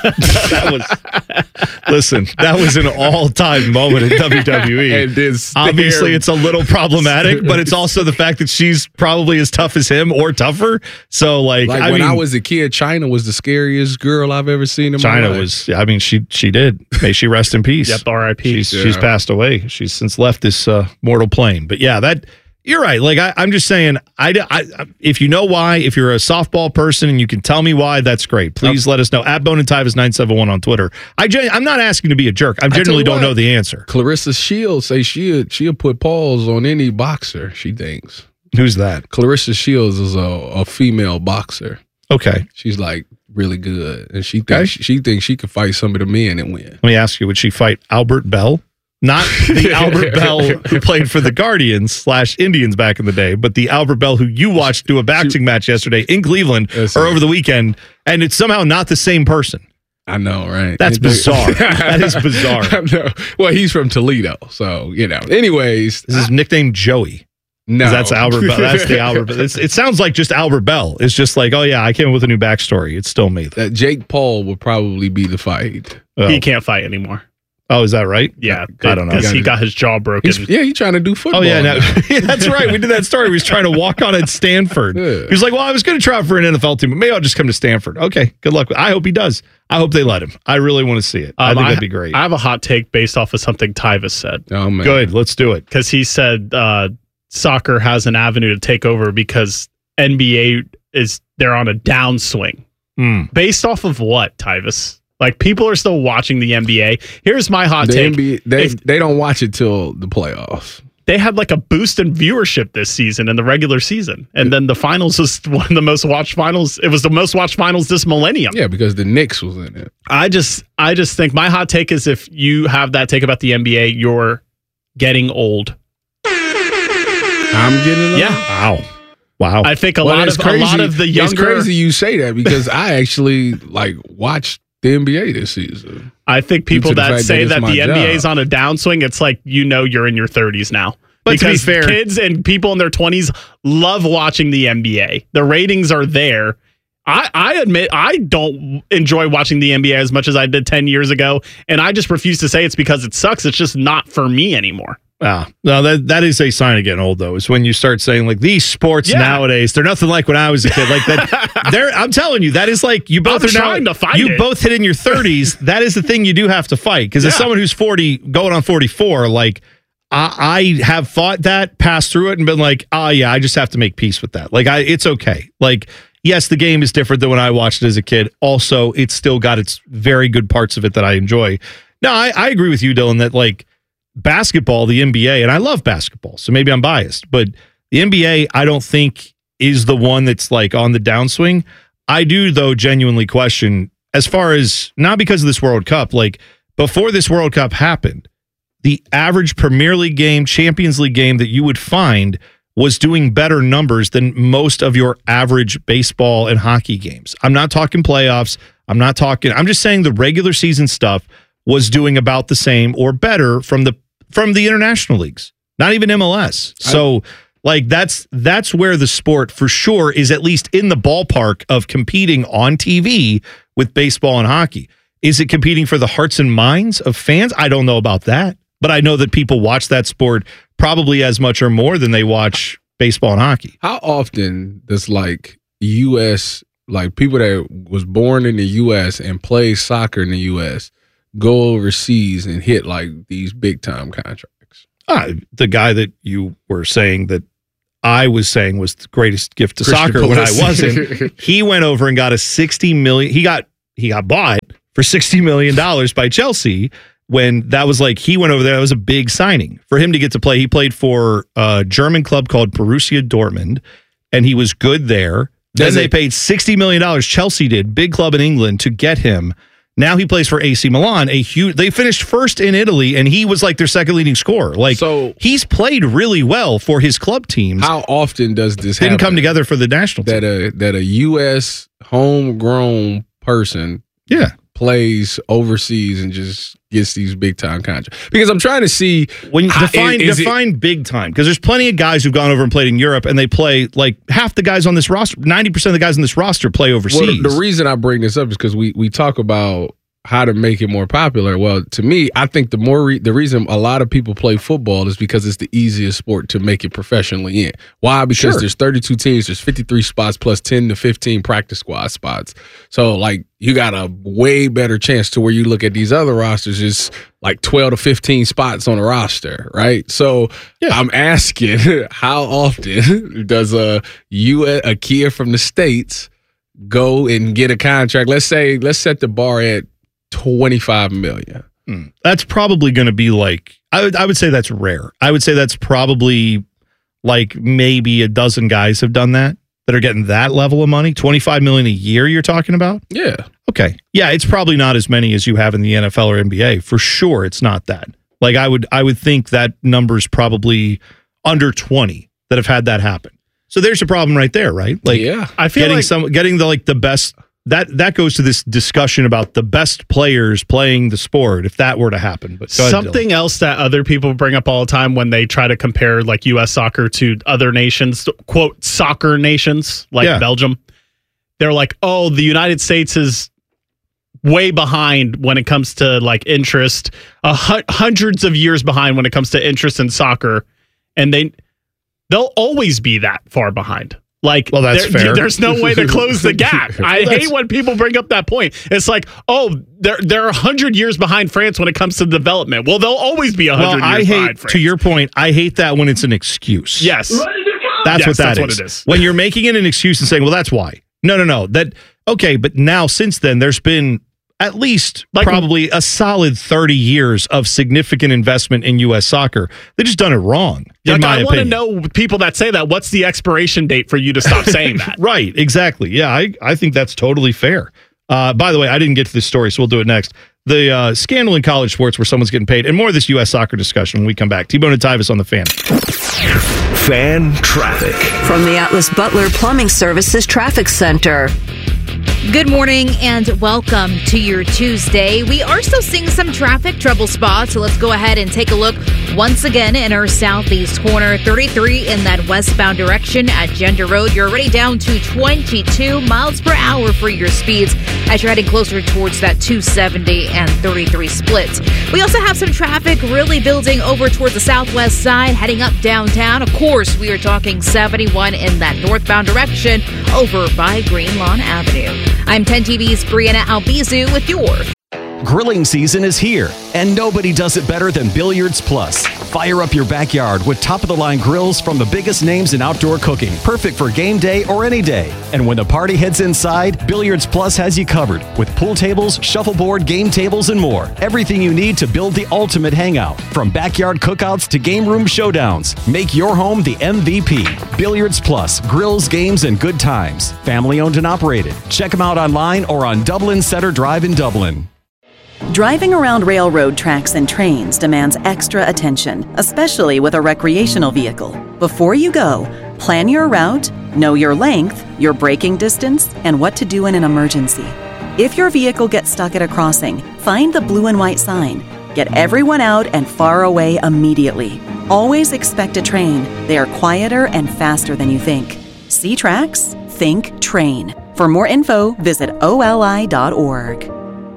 that was listen. That was an all-time moment in W W E. And this Obviously, there- it's a little problematic, but it's also the fact that she's probably as tough as him or tougher. So, like, Like I when mean, I was a kid, China was the scariest girl I've ever seen in China my life. was. I mean, she she did. May she rest in peace. Yep, R I P. She's Yeah. she's passed away. She's since left this uh, mortal plane. But yeah, that. You're right. Like I, I'm just saying, I, I, if you know why, if you're a softball person and you can tell me why, that's great. Please let us know. At Bone and Tyvus nine seven one on Twitter. I, gen- I'm not asking to be a jerk. I I tell genuinely you don't what, know the answer. Clarissa Shields say she'll she'll put paws on any boxer. She thinks. Who's that? Clarissa Shields is a, a female boxer. Okay. She's like really good, and she thinks Okay. she, she thinks she could fight some of the men and win. Let me ask you: would she fight Albert Bell? Not the Albert Bell who played for the Guardians slash Indians back in the day, but the Albert Bell who you watched do a boxing match yesterday in Cleveland Yes, or sir. over the weekend, and it's somehow not the same person. I know, right? That's bizarre. That is bizarre. I know. Well, he's from Toledo, so you know. Anyways, Is his nickname Joey? no, 'Cause that's Albert Bell. That's the Albert Bell. It's, it sounds like just Albert Bell. It's just like, oh yeah, I came up with a new backstory. It's still me. That Jake Paul would probably be the fight. Oh, He can't fight anymore. oh is that right? Yeah, I don't know. because he got his jaw broken. He's, yeah, he's trying to do football. Oh yeah, no, now. yeah, that's right. We did that story. He was trying to walk on at Stanford. Yeah. He was like, "Well, I was going to try out for an N F L team, but maybe I'll just come to Stanford." Okay, good luck. I hope he does. I hope they let him. I really want to see it. I Um, think that'd be great. I have a hot take based off of something Tyvus said. Oh man, Good, let's do it. Because he said uh, soccer has an avenue to take over because N B A is they're on a downswing. Hmm. Based off of what, Tyvus? Like people are still watching the N B A. Here's my hot The take. N B A, they If they don't watch it till the playoffs. they had like a boost in viewership this season in the regular season, and then the finals was one of the most watched finals. It was the most watched finals this millennium. Yeah, because the Knicks was in it. I just, I just think my hot take is if you have that take about the N B A, you're getting old. I'm getting it. Yeah. Wow, wow. I think a Well, lot it's of a lot of the It's younger. crazy you say that because I actually like watched the N B A this season. I think Due people to the that fact say that that, it's the my N B A is job. on a downswing, it's like you know you're in your thirties now. But to be because fair- kids and people in their twenties love watching the N B A. The ratings are there. I, I admit I don't enjoy watching the N B A as much as I did ten years ago, and I just refuse to say it's because it sucks. It's just not for me anymore. Ah, no, that that is a sign of getting old, though. Is when you start saying like these sports Yeah. nowadays, they're nothing like when I was a kid. Like that, they're. I'm telling you, that is like you both I'm are now. trying to fight you it. both hit in your thirties. That is the thing you do have to fight because as Yeah. someone who's forty, going on forty-four, like I, I have fought that, passed through it, and been like, oh yeah, I just have to make peace with that. Like I, it's okay. Like yes, the game is different than when I watched it as a kid. Also, it's still got its very good parts of it that I enjoy. No, I, I agree with you, Dylan, that like. Basketball, the N B A, and I love basketball, so maybe I'm biased, but the N B A, I don't think is the one that's like on the downswing. I do, though, genuinely question as far as not because of this World Cup, like before this World Cup happened, the average Premier League game, Champions League game that you would find was doing better numbers than most of your average baseball and hockey games. I'm not talking playoffs. I'm not talking, I'm just saying the regular season stuff was doing about the same or better from the from the international leagues, not even M L S. So like that's that's where the sport for sure is at least in the ballpark of competing on T V with baseball and hockey. Is it competing for the hearts and minds of fans? I don't know about that, but I know that people watch that sport probably as much or more than they watch baseball and hockey. How often does like U S like people that was born in the U S and play soccer in the U S go overseas and hit like these big time contracts? Uh, the guy that you were saying that I was saying was the greatest gift to Christian soccer Pulisic. when I wasn't. He went over and got a sixty million. He got he got bought for sixty million dollars by Chelsea. When that was like, he went over there, that was a big signing for him to get to play. He played for a German club called Borussia Dortmund, and he was good there. Then they paid sixty million dollars, Chelsea did, big club in England, to get him. Now he plays for A C Milan, a huge, they finished first in Italy, and he was like their second leading scorer. Like, so he's played really well for his club teams. How often does this Didn't happen? come together for the national team. That a, that a U S homegrown person yeah. plays overseas and just gets these big time contracts? Because I'm trying to see when you how, define is, is define it, big time, because there's plenty of guys who've gone over and played in Europe, and they play like half the guys on this roster, ninety percent of the guys on this roster play overseas. Well, the reason I bring this up is because we we talk about how to make it more popular. Well, to me, I think the more re- the reason a lot of people play football is because it's the easiest sport to make it professionally in. Why? Because Sure. there's thirty-two teams, there's fifty-three spots plus ten to fifteen practice squad spots. So like you got a way better chance to where you look at these other rosters is like twelve to fifteen spots on a roster, right? So I'm asking, how often does a U S a kid from the States go and get a contract? Let's say let's set the bar at twenty-five million. Hmm. That's probably going to be like, I would, I would say that's rare. I would say that's probably like maybe a dozen guys have done that, that are getting that level of money. twenty-five million a year you're talking about? Yeah. Okay. Yeah, it's probably not as many as you have in the N F L or N B A. For sure, it's not that. Like I would I would think that number's probably under twenty that have had that happen. So there's a problem right there, right? Like yeah. I feel getting like some getting the like the best that that goes to this discussion about the best players playing the sport if that were to happen. But go ahead, something Dylan. else that other people bring up all the time when they try to compare like U S soccer to other nations, quote, soccer nations like Yeah. Belgium. They're like, oh, the United States is way behind when it comes to like interest, uh, hu- hundreds of years behind when it comes to interest in soccer. And they, they'll always be that far behind. Like, well, that's there, fair. There's no way to close the gap. I Well, hate when people bring up that point. It's like, oh, they're they're a hundred years behind France when it comes to development. Well, they'll always be a hundred Well, I years behind hate, France. to your point, I hate that when it's an excuse. Yes, That's Yes, what that that's is. what it is. When you're making it an excuse and saying, well, that's why. No, no, no. That okay, but now since then, there's been at least Like- probably a solid thirty years of significant investment in U S soccer. They just done it wrong, in Like, my I want to opinion. know people that say that. What's the expiration date for you to stop saying that? Right, exactly. Yeah, I, I think that's totally fair. Uh, by the way, I didn't get to this story, so we'll do it next. The uh, scandal in college sports where someone's getting paid, and more of this U S soccer discussion when we come back. T-Bone and Tyvis on the Fan. Fan traffic. From the Atlas Butler Plumbing Services Traffic Center. Good morning and welcome to your Tuesday. We are still seeing some traffic trouble spots, so let's go ahead and take a look once again in our southeast corner. thirty-three in that westbound direction at Gender Road. You're already down to twenty-two miles per hour for your speeds as you're heading closer towards that two seventy and thirty-three splits. We also have some traffic really building over towards the southwest side, heading up downtown. Of course, we are talking seventy-one in that northbound direction over by Green Lawn Avenue. I'm ten T V's Brianna Albizu with your Grilling season is here, and nobody does it better than Billiards Plus. Fire up your backyard with top-of-the-line grills from the biggest names in outdoor cooking, perfect for game day or any day. And when the party heads inside, Billiards Plus has you covered with pool tables, shuffleboard, game tables, and more. Everything you need to build the ultimate hangout, from backyard cookouts to game room showdowns. Make your home the M V P. Billiards Plus, grills, games, and good times. Family owned and operated. Check them out online or on Dublin Center Drive in Dublin. Driving around railroad tracks and trains demands extra attention, especially with a recreational vehicle. Before you go, plan your route, know your length, your braking distance, and what to do in an emergency. If your vehicle gets stuck at a crossing, find the blue and white sign. Get everyone out and far away immediately. Always expect a train. They are quieter and faster than you think. See tracks? Think train. For more info, visit O L I dot org.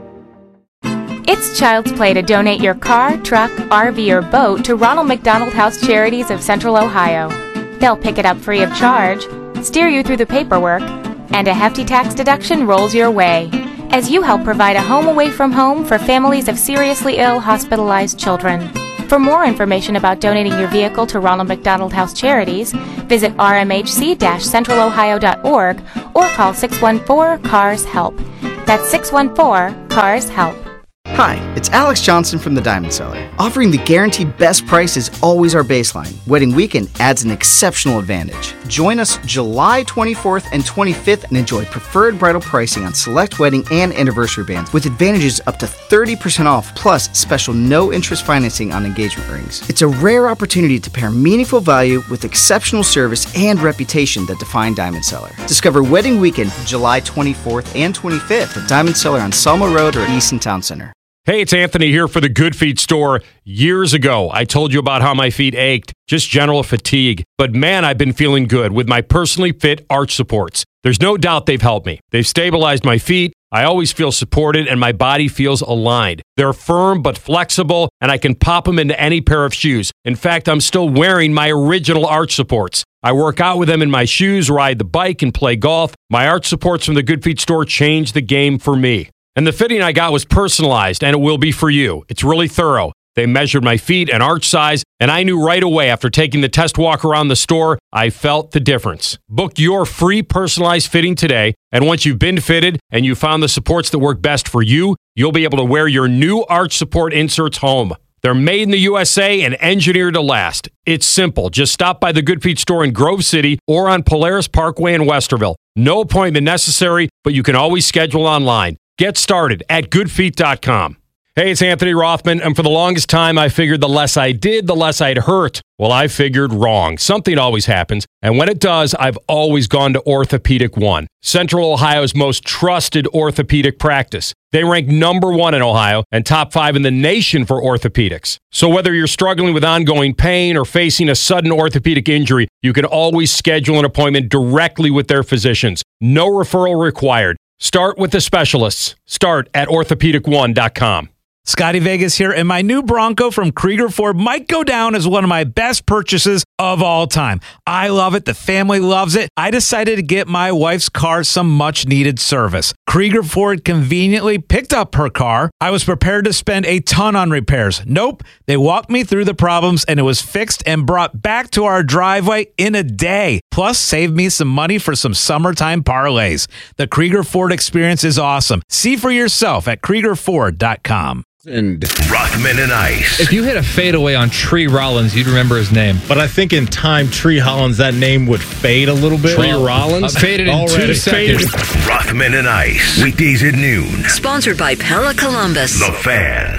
It's child's play to donate your car, truck, R V, or boat to Ronald McDonald House Charities of Central Ohio. They'll pick it up free of charge, steer you through the paperwork, and a hefty tax deduction rolls your way as you help provide a home away from home for families of seriously ill, hospitalized children. For more information about donating your vehicle to Ronald McDonald House Charities, visit r m h c dash central ohio dot org or call six one four, C A R S HELP. That's six one four, C A R S HELP. Hi, it's Alex Johnson from the Diamond Cellar. Offering the guaranteed best price is always our baseline. Wedding weekend adds an exceptional advantage. Join us July twenty-fourth and twenty-fifth and enjoy preferred bridal pricing on select wedding and anniversary bands with advantages up to thirty percent off plus special no-interest financing on engagement rings. It's a rare opportunity to pair meaningful value with exceptional service and reputation that define Diamond Cellar. Discover Wedding Weekend July twenty-fourth and twenty-fifth at Diamond Cellar on Selma Road or Easton Town Center. Hey, it's Anthony here for the Good Feet store. Years ago, I told you about how my feet ached, just general fatigue. But man, I've been feeling good with my personally fit arch supports. There's no doubt they've helped me. They've stabilized my feet. I always feel supported and my body feels aligned. They're firm but flexible, and I can pop them into any pair of shoes. In fact, I'm still wearing my original arch supports. I work out with them in my shoes, ride the bike, and play golf. My arch supports from the Good Feet store changed the game for me. And the fitting I got was personalized, and it will be for you. It's really thorough. They measured my feet and arch size, and I knew right away after taking the test walk around the store, I felt the difference. Book your free personalized fitting today, and once you've been fitted and you found the supports that work best for you, you'll be able to wear your new arch support inserts home. They're made in the U S A and engineered to last. It's simple. Just stop by the Good Feet store in Grove City or on Polaris Parkway in Westerville. No appointment necessary, but you can always schedule online. Get started at good feet dot com. Hey, it's Anthony Rothman, and for the longest time, I figured the less I did, the less I'd hurt. Well, I figured wrong. Something always happens, and when it does, I've always gone to Orthopedic One, Central Ohio's most trusted orthopedic practice. They rank number one in Ohio and top five in the nation for orthopedics. So whether you're struggling with ongoing pain or facing a sudden orthopedic injury, you can always schedule an appointment directly with their physicians. No referral required. Start with the specialists. Start at orthopedic one dot com. Scotty Vegas here, and my new Bronco from Krieger Ford might go down as one of my best purchases of all time. I love it. The family loves it. I decided to get my wife's car some much-needed service. Krieger Ford conveniently picked up her car. I was prepared to spend a ton on repairs. Nope. They walked me through the problems, and it was fixed and brought back to our driveway in a day. Plus, saved me some money for some summertime parlays. The Krieger Ford experience is awesome. See for yourself at krieger ford dot com. And Rothman and Ice. If you hit a fadeaway on Tree Rollins, you'd remember his name. But I think in time, Tree Hollins, that name would fade a little bit. Tree well, Rollins? Faded in Already. two seconds. Rothman and Ice. Weekdays at noon. Sponsored by Pella Columbus. The Fan.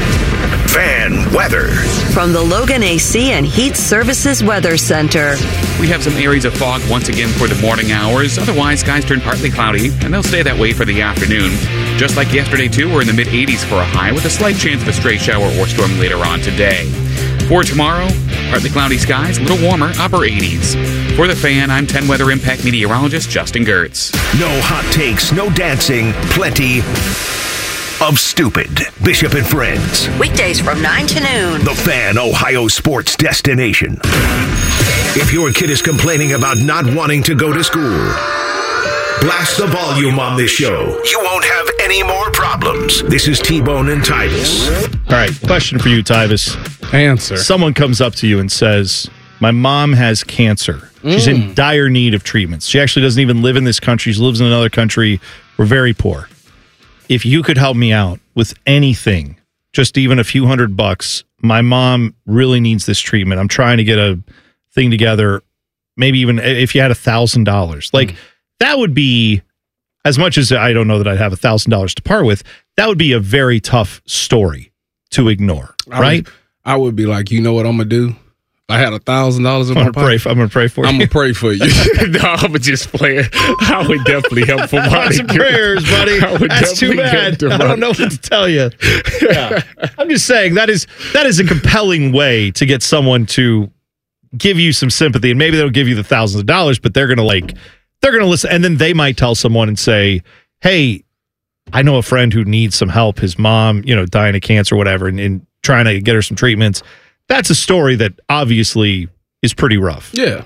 Fan weather. From the Logan A C and Heat Services Weather Center. We have some areas of fog once again for the morning hours. Otherwise, skies turn partly cloudy, and they'll stay that way for the afternoon. Just like yesterday, too, we're in the mid eighties for a high with a slight chance of a stray shower or storm later on today. For tomorrow, partly cloudy skies, a little warmer, upper eighties. For the Fan, I'm ten Weather Impact meteorologist Justin Gertz. No hot takes, no dancing, plenty of stupid. Bishop and Friends. Weekdays from nine to noon. The Fan, Ohio sports destination. If your kid is complaining about not wanting to go to school, blast the volume on this show. You won't have any more problems. This is T-Bone and Tyvis. All right, question for you, Tyvis. Answer. Someone comes up to you and says, my mom has cancer. She's mm. in dire need of treatments. She actually doesn't even live in this country. She lives in another country. We're very poor. If you could help me out with anything, just even a few hundred bucks, my mom really needs this treatment. I'm trying to get a thing together. Maybe even if you had a thousand dollars, like mm. that would be, as much as I don't know that I'd have a thousand dollars to part with, that would be a very tough story to ignore, I right? Would, I would be like, you know what I'm gonna do? I had a thousand dollars in I'm my gonna pray. pocket. For, I'm gonna pray for I'm you. gonna pray for you. No, I'm gonna just play it. I would definitely help for money. Some prayers, buddy. That's too bad. I don't know what to tell you. Yeah. I'm just saying that is that is a compelling way to get someone to give you some sympathy, and maybe they'll give you the thousands of dollars, but they're gonna like they're gonna listen, and then they might tell someone and say, "Hey, I know a friend who needs some help. His mom, you know, dying of cancer or whatever, and, and trying to get her some treatments." That's a story that obviously is pretty rough. Yeah.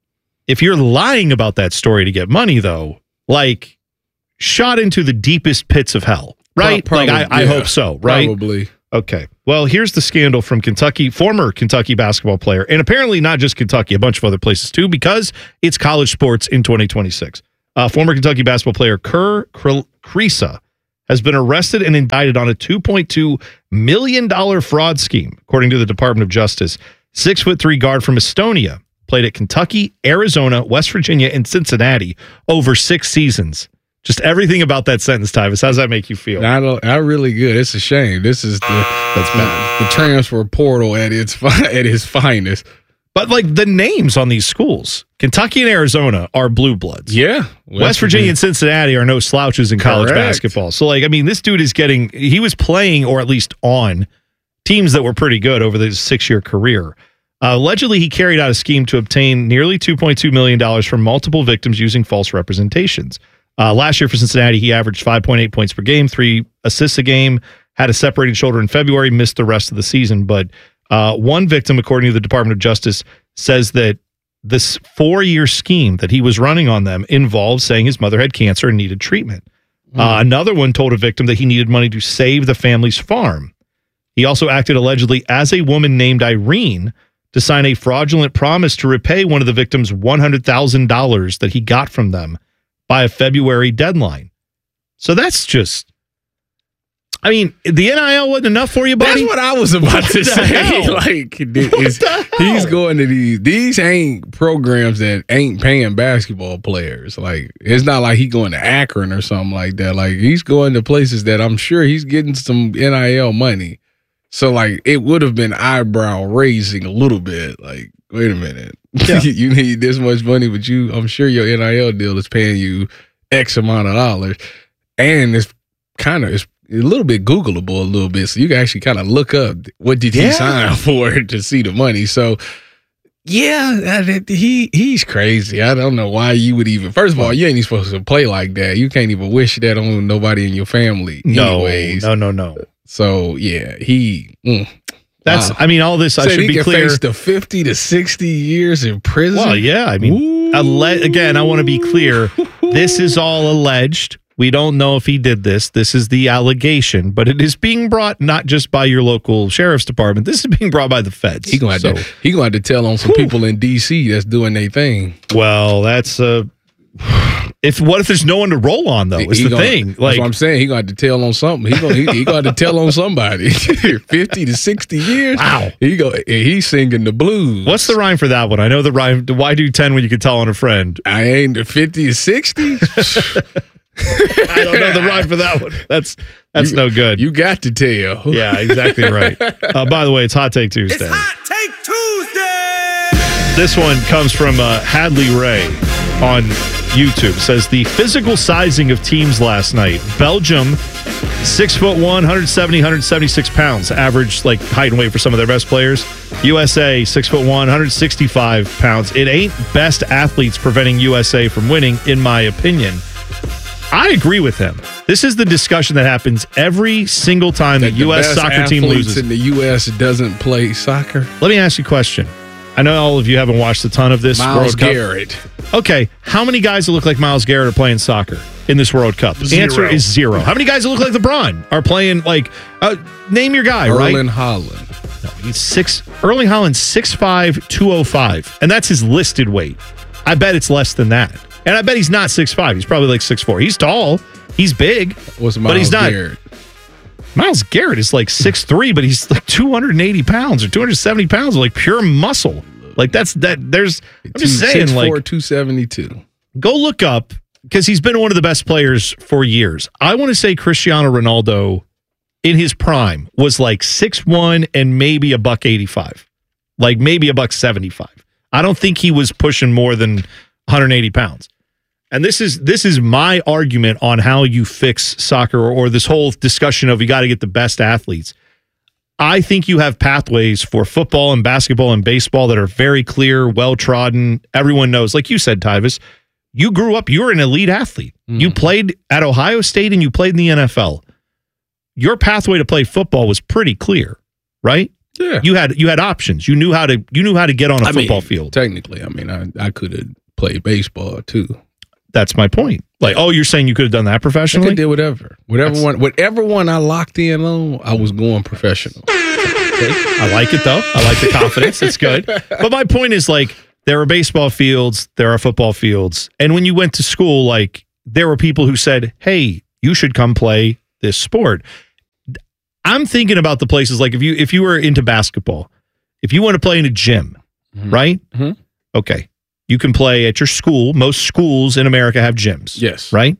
If you're lying about that story to get money, though, like shot into the deepest pits of hell, right? Pro- probably, like I, I yeah, hope so, right? Probably. Okay. Well, here's the scandal from Kentucky, former Kentucky basketball player, and apparently not just Kentucky, a bunch of other places too, because it's college sports in twenty twenty-six. Uh, former Kentucky basketball player Kerr Kriisa has been arrested and indicted on a two point two million dollars fraud scheme, according to the Department of Justice. Six foot three guard from Estonia played at Kentucky, Arizona, West Virginia, and Cincinnati over six seasons. Just everything about that sentence, Tyvis. How does that make you feel? I don't. I really good. It's a shame. This is the that's bad. the transfer portal at its fi- at its finest. But like the names on these schools, Kentucky and Arizona are blue bloods. Yeah. West, West Virginia, Virginia and Cincinnati are no slouches in college Correct. basketball. So like, I mean, this dude is getting, he was playing or at least on teams that were pretty good over his six-year career. Uh, allegedly, he carried out a scheme to obtain nearly two point two million dollars from multiple victims using false representations. Uh, last year for Cincinnati, he averaged five point eight points per game, three assists a game, had a separated shoulder in February, missed the rest of the season. But uh, one victim, according to the Department of Justice, says that this four-year scheme that he was running on them involved saying his mother had cancer and needed treatment. Mm. Uh, another one told a victim that he needed money to save the family's farm. He also acted allegedly as a woman named Irene to sign a fraudulent promise to repay one of the victims one hundred thousand dollars that he got from them by a February deadline. So that's just, I mean, the N I L wasn't enough for you, buddy? That's what I was about what to say. Hell? Like, is, he's going to these, these ain't programs that ain't paying basketball players. Like, it's not like he going to Akron or something like that. Like, he's going to places that I'm sure he's getting some N I L money. So, like, it would have been eyebrow raising a little bit. Like, wait a minute. Yeah. You need this much money, but you, I'm sure your N I L deal is paying you X amount of dollars. And it's kind of, it's a little bit Googleable a little bit. So you can actually kind of look up what did he yeah. sign for to see the money. So, yeah, he he's crazy. I don't know why you would even, first of all, you ain't even supposed to play like that. You can't even wish that on nobody in your family. No, anyways. no, no, no. So, yeah, he... Mm, That's, wow. I mean, all this, I Said should he be can clear. Face the fifty to sixty years in prison. Well, yeah, I mean, alle- again, I want to be clear. This is all alleged. We don't know if he did this. This is the allegation, but it is being brought not just by your local sheriff's department. This is being brought by the feds. He gonna have, so, to, he gonna have to tell on some whew. people in D C that's doing their thing. Well, that's uh, if what if there's no one to roll on though? Is he the gonna, thing. That's like what I'm saying. He gonna have to tell on something. He gonna he, he gonna have to tell on somebody. Fifty to sixty years. Wow. He go. He's singing the blues. What's the rhyme for that one? I know the rhyme. Why do ten when you could tell on a friend? I ain't the fifty to sixty. I don't know the rhyme for that one. That's that's you, no good. You got to tell. Yeah, exactly right. Uh, by the way, it's Hot Take Tuesday. It's Hot Take Tuesday. This one comes from uh, Hadley Ray on YouTube. Says the physical sizing of teams last night. Belgium, six foot one, one seventy, one seventy-six pounds, average like height and weight for some of their best players. U S A, six foot one, one sixty-five pounds. It ain't best athletes preventing U S A from winning, in my opinion. I agree with him. This is the discussion that happens every single time the, the U S soccer team loses. In the U S doesn't play soccer. Let me ask you a question. I know all of you haven't watched a ton of this Myles World Cup. Garrett. Okay, how many guys that look like Myles Garrett are playing soccer in this World Cup? The Zero. answer is zero. How many guys that look like LeBron are playing like? Uh, name your guy, right? Erling Haaland. No, he's six. Erling Haaland's six five, two oh five, and that's his listed weight. I bet it's less than that. And I bet he's not six five. He's probably like six four. He's tall. He's big. What's Myles but he's not. Garrett? Myles Garrett is like six three, but he's like two hundred eighty pounds or two hundred seventy pounds of like pure muscle. Like that's that. There's. I'm just saying, six four, like two seventy-two. Go look up because he's been one of the best players for years. I want to say Cristiano Ronaldo in his prime was like six one and maybe a buck eighty-five, like maybe a buck seventy-five. I don't think he was pushing more than one hundred eighty pounds. And this is this is my argument on how you fix soccer, or, or this whole discussion of you got to get the best athletes. I think you have pathways for football and basketball and baseball that are very clear, well-trodden. Everyone knows. Like you said, Tyvis, you grew up, you were an elite athlete. Mm. You played at Ohio State and you played in the N F L. Your pathway to play football was pretty clear, right? Yeah. You had you had options. You knew how to you knew how to get on a I football mean, field. Technically, I mean, I, I could have played baseball too. That's my point. Like, oh, you're saying you could have done that professionally? I could do whatever. Whatever That's, one whatever one I locked in on, I was going professional. I like it though. I like the confidence. It's good. But my point is, like, there are baseball fields, there are football fields. And when you went to school, like, there were people who said, hey, you should come play this sport. I'm thinking about the places, like if you if you were into basketball, if you want to play in a gym, mm-hmm. right? Mm-hmm. Okay. You can play at your school. Most schools in America have gyms. Yes. Right?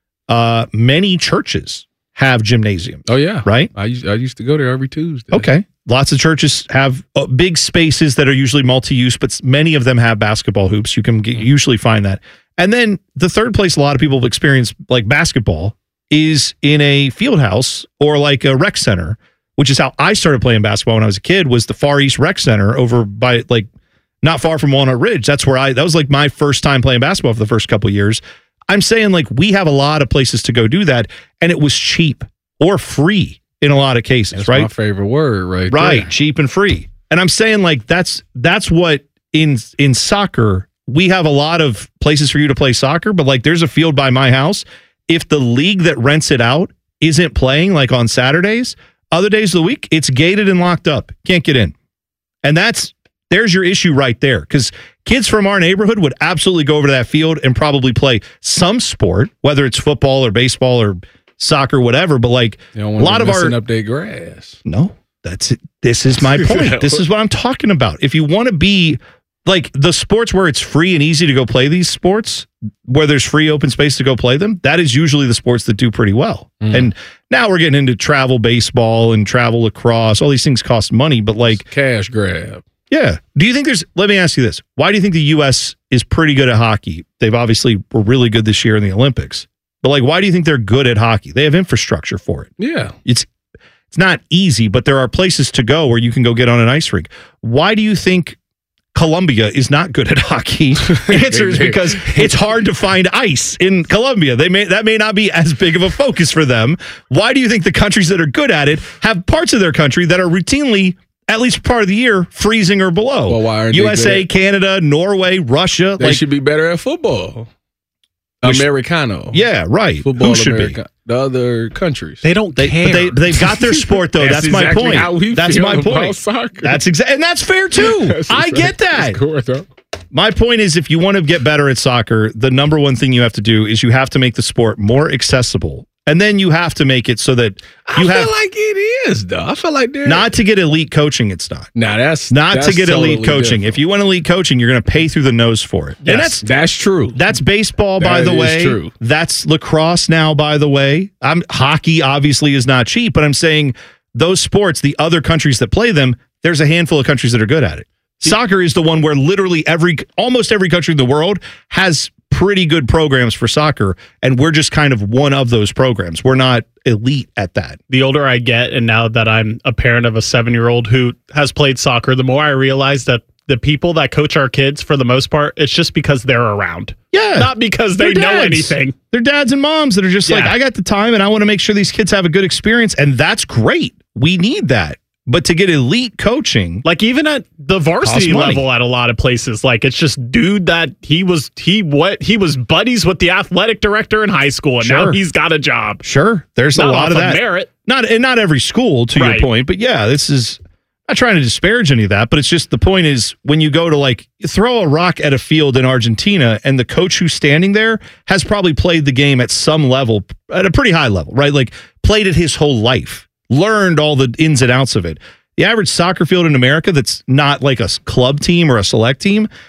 Uh, many churches have gymnasiums. Oh, yeah. Right? I used, I used to go there every Tuesday. Okay. Lots of churches have uh, big spaces that are usually multi-use, but many of them have basketball hoops. You can get, usually find that. And then the third place a lot of people have experienced, like basketball, is in a field house or like a rec center, which is how I started playing basketball when I was a kid, was the Far East Rec Center over by like not far from Walnut Ridge. That's where I, that was like my first time playing basketball for the first couple of years. I'm saying, like, we have a lot of places to go do that, and it was cheap or free in a lot of cases. That's right? my favorite word, right? Right, there. cheap and free. And I'm saying, like, that's that's what in in soccer, we have a lot of places for you to play soccer, but like there's a field by my house. If the league that rents it out isn't playing, like on Saturdays, other days of the week, it's gated and locked up. Can't get in. And that's there's your issue right there, because kids from our neighborhood would absolutely go over to that field and probably play some sport, whether it's football or baseball or soccer, whatever. But like a lot of our up their grass. No, that's it. This is my point. This is what I'm talking about. If you want to be like the sports where it's free and easy to go play these sports, where there's free open space to go play them, that is usually the sports that do pretty well. Mm. And now we're getting into travel baseball and travel lacrosse. All these things cost money, but like it's cash grab. Yeah. Do you think there's, let me ask you this. Why do you think the U S is pretty good at hockey? They've obviously were really good this year in the Olympics. But like, why do you think they're good at hockey? They have infrastructure for it. Yeah. It's it's not easy, but there are places to go where you can go get on an ice rink. Why do you think Colombia is not good at hockey? The answer is because it's hard to find ice in Colombia. They may that may not be as big of a focus for them. Why do you think the countries that are good at it have parts of their country that are routinely, at least part of the year, freezing or below? Well, why aren't U S A, they Canada, Norway, Russia. They like, should be better at football. Which, Americano. Yeah, right. Football Who should America, be? The other countries. They don't they, care. But they, they've got their sport, though. that's that's my exactly point. How we that's feel my point. Soccer. That's exactly, and that's fair too. That's I get that. Cool, though. My point is, if you want to get better at soccer, the number one thing you have to do is you have to make the sport more accessible. And then you have to make it so that you I have. feel like it is, though. I feel like they're not to get elite coaching. It's not. Nah, that's not that's to get totally elite coaching. different. If you want elite coaching, you're going to pay through the nose for it. Yes, and that's that's true. That's baseball, that by the is way. True. That's lacrosse now, by the way. I'm hockey obviously is not cheap, but I'm saying those sports, the other countries that play them, there's a handful of countries that are good at it. Soccer is the one where literally every, almost every country in the world has pretty good programs for soccer, and we're just kind of one of those programs. We're not elite at that. The older I get, and now that I'm a parent of a seven-year-old who has played soccer, the more I realize that the people that coach our kids, for the most part, it's just because they're around. Yeah. Not because they know anything. They're dads and moms that are just Yeah. like, I got the time and I want to make sure these kids have a good experience, and that's great. We need that. But to get elite coaching, like even at the varsity level at a lot of places, like it's just dude that he was he what he was buddies with the athletic director in high school, and Sure. now he's got a job. Sure, there's Not a lot off of of that. merit. Not and not every school, to Right. your point, but yeah, this is not trying to disparage any of that, but it's just the point is when you go to like throw a rock at a field in Argentina, and the coach who's standing there has probably played the game at some level, at a pretty high level, right? Like played it his whole life, learned all the ins and outs of it. The average soccer field in America that's not like a club team or a select team,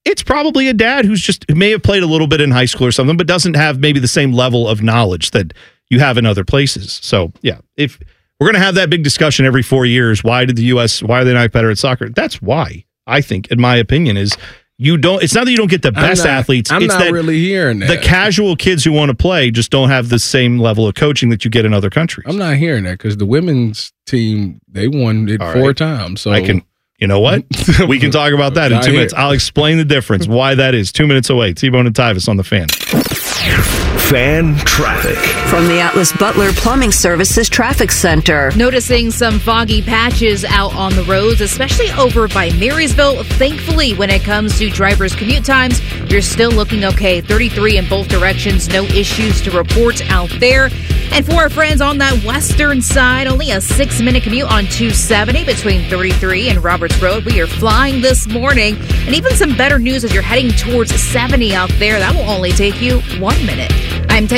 It's probably a dad who's just who may have played a little bit in high school or something, but doesn't have maybe the same level of knowledge that you have in other places. So, yeah, if we're going to have that big discussion every four years, why did the U S, why are they not better at soccer? That's why, I think, in my opinion, is you don't, it's not that you don't get the best I'm not, athletes. I'm it's not that really hearing that. The casual kids who want to play just don't have the same level of coaching that you get in other countries. I'm not hearing that because the women's team, they won it All four right. times. So I can, you know what? We can talk about that in two minutes. I'll explain the difference, why that is. Two minutes away. T-Bone and Tyvis on the Fan. Fan traffic. From the Atlas Butler Plumbing Services Traffic Center. Noticing some foggy patches out on the roads, especially over by Marysville. Thankfully, when it comes to drivers' commute times, you're still looking okay. thirty-three in both directions, no issues to report out there. And for our friends on that western side, only a six-minute commute on two seventy between thirty-three and Roberts Road. We are flying this morning. And even some better news as you're heading towards seventy out there. That will only take you one minute. I'm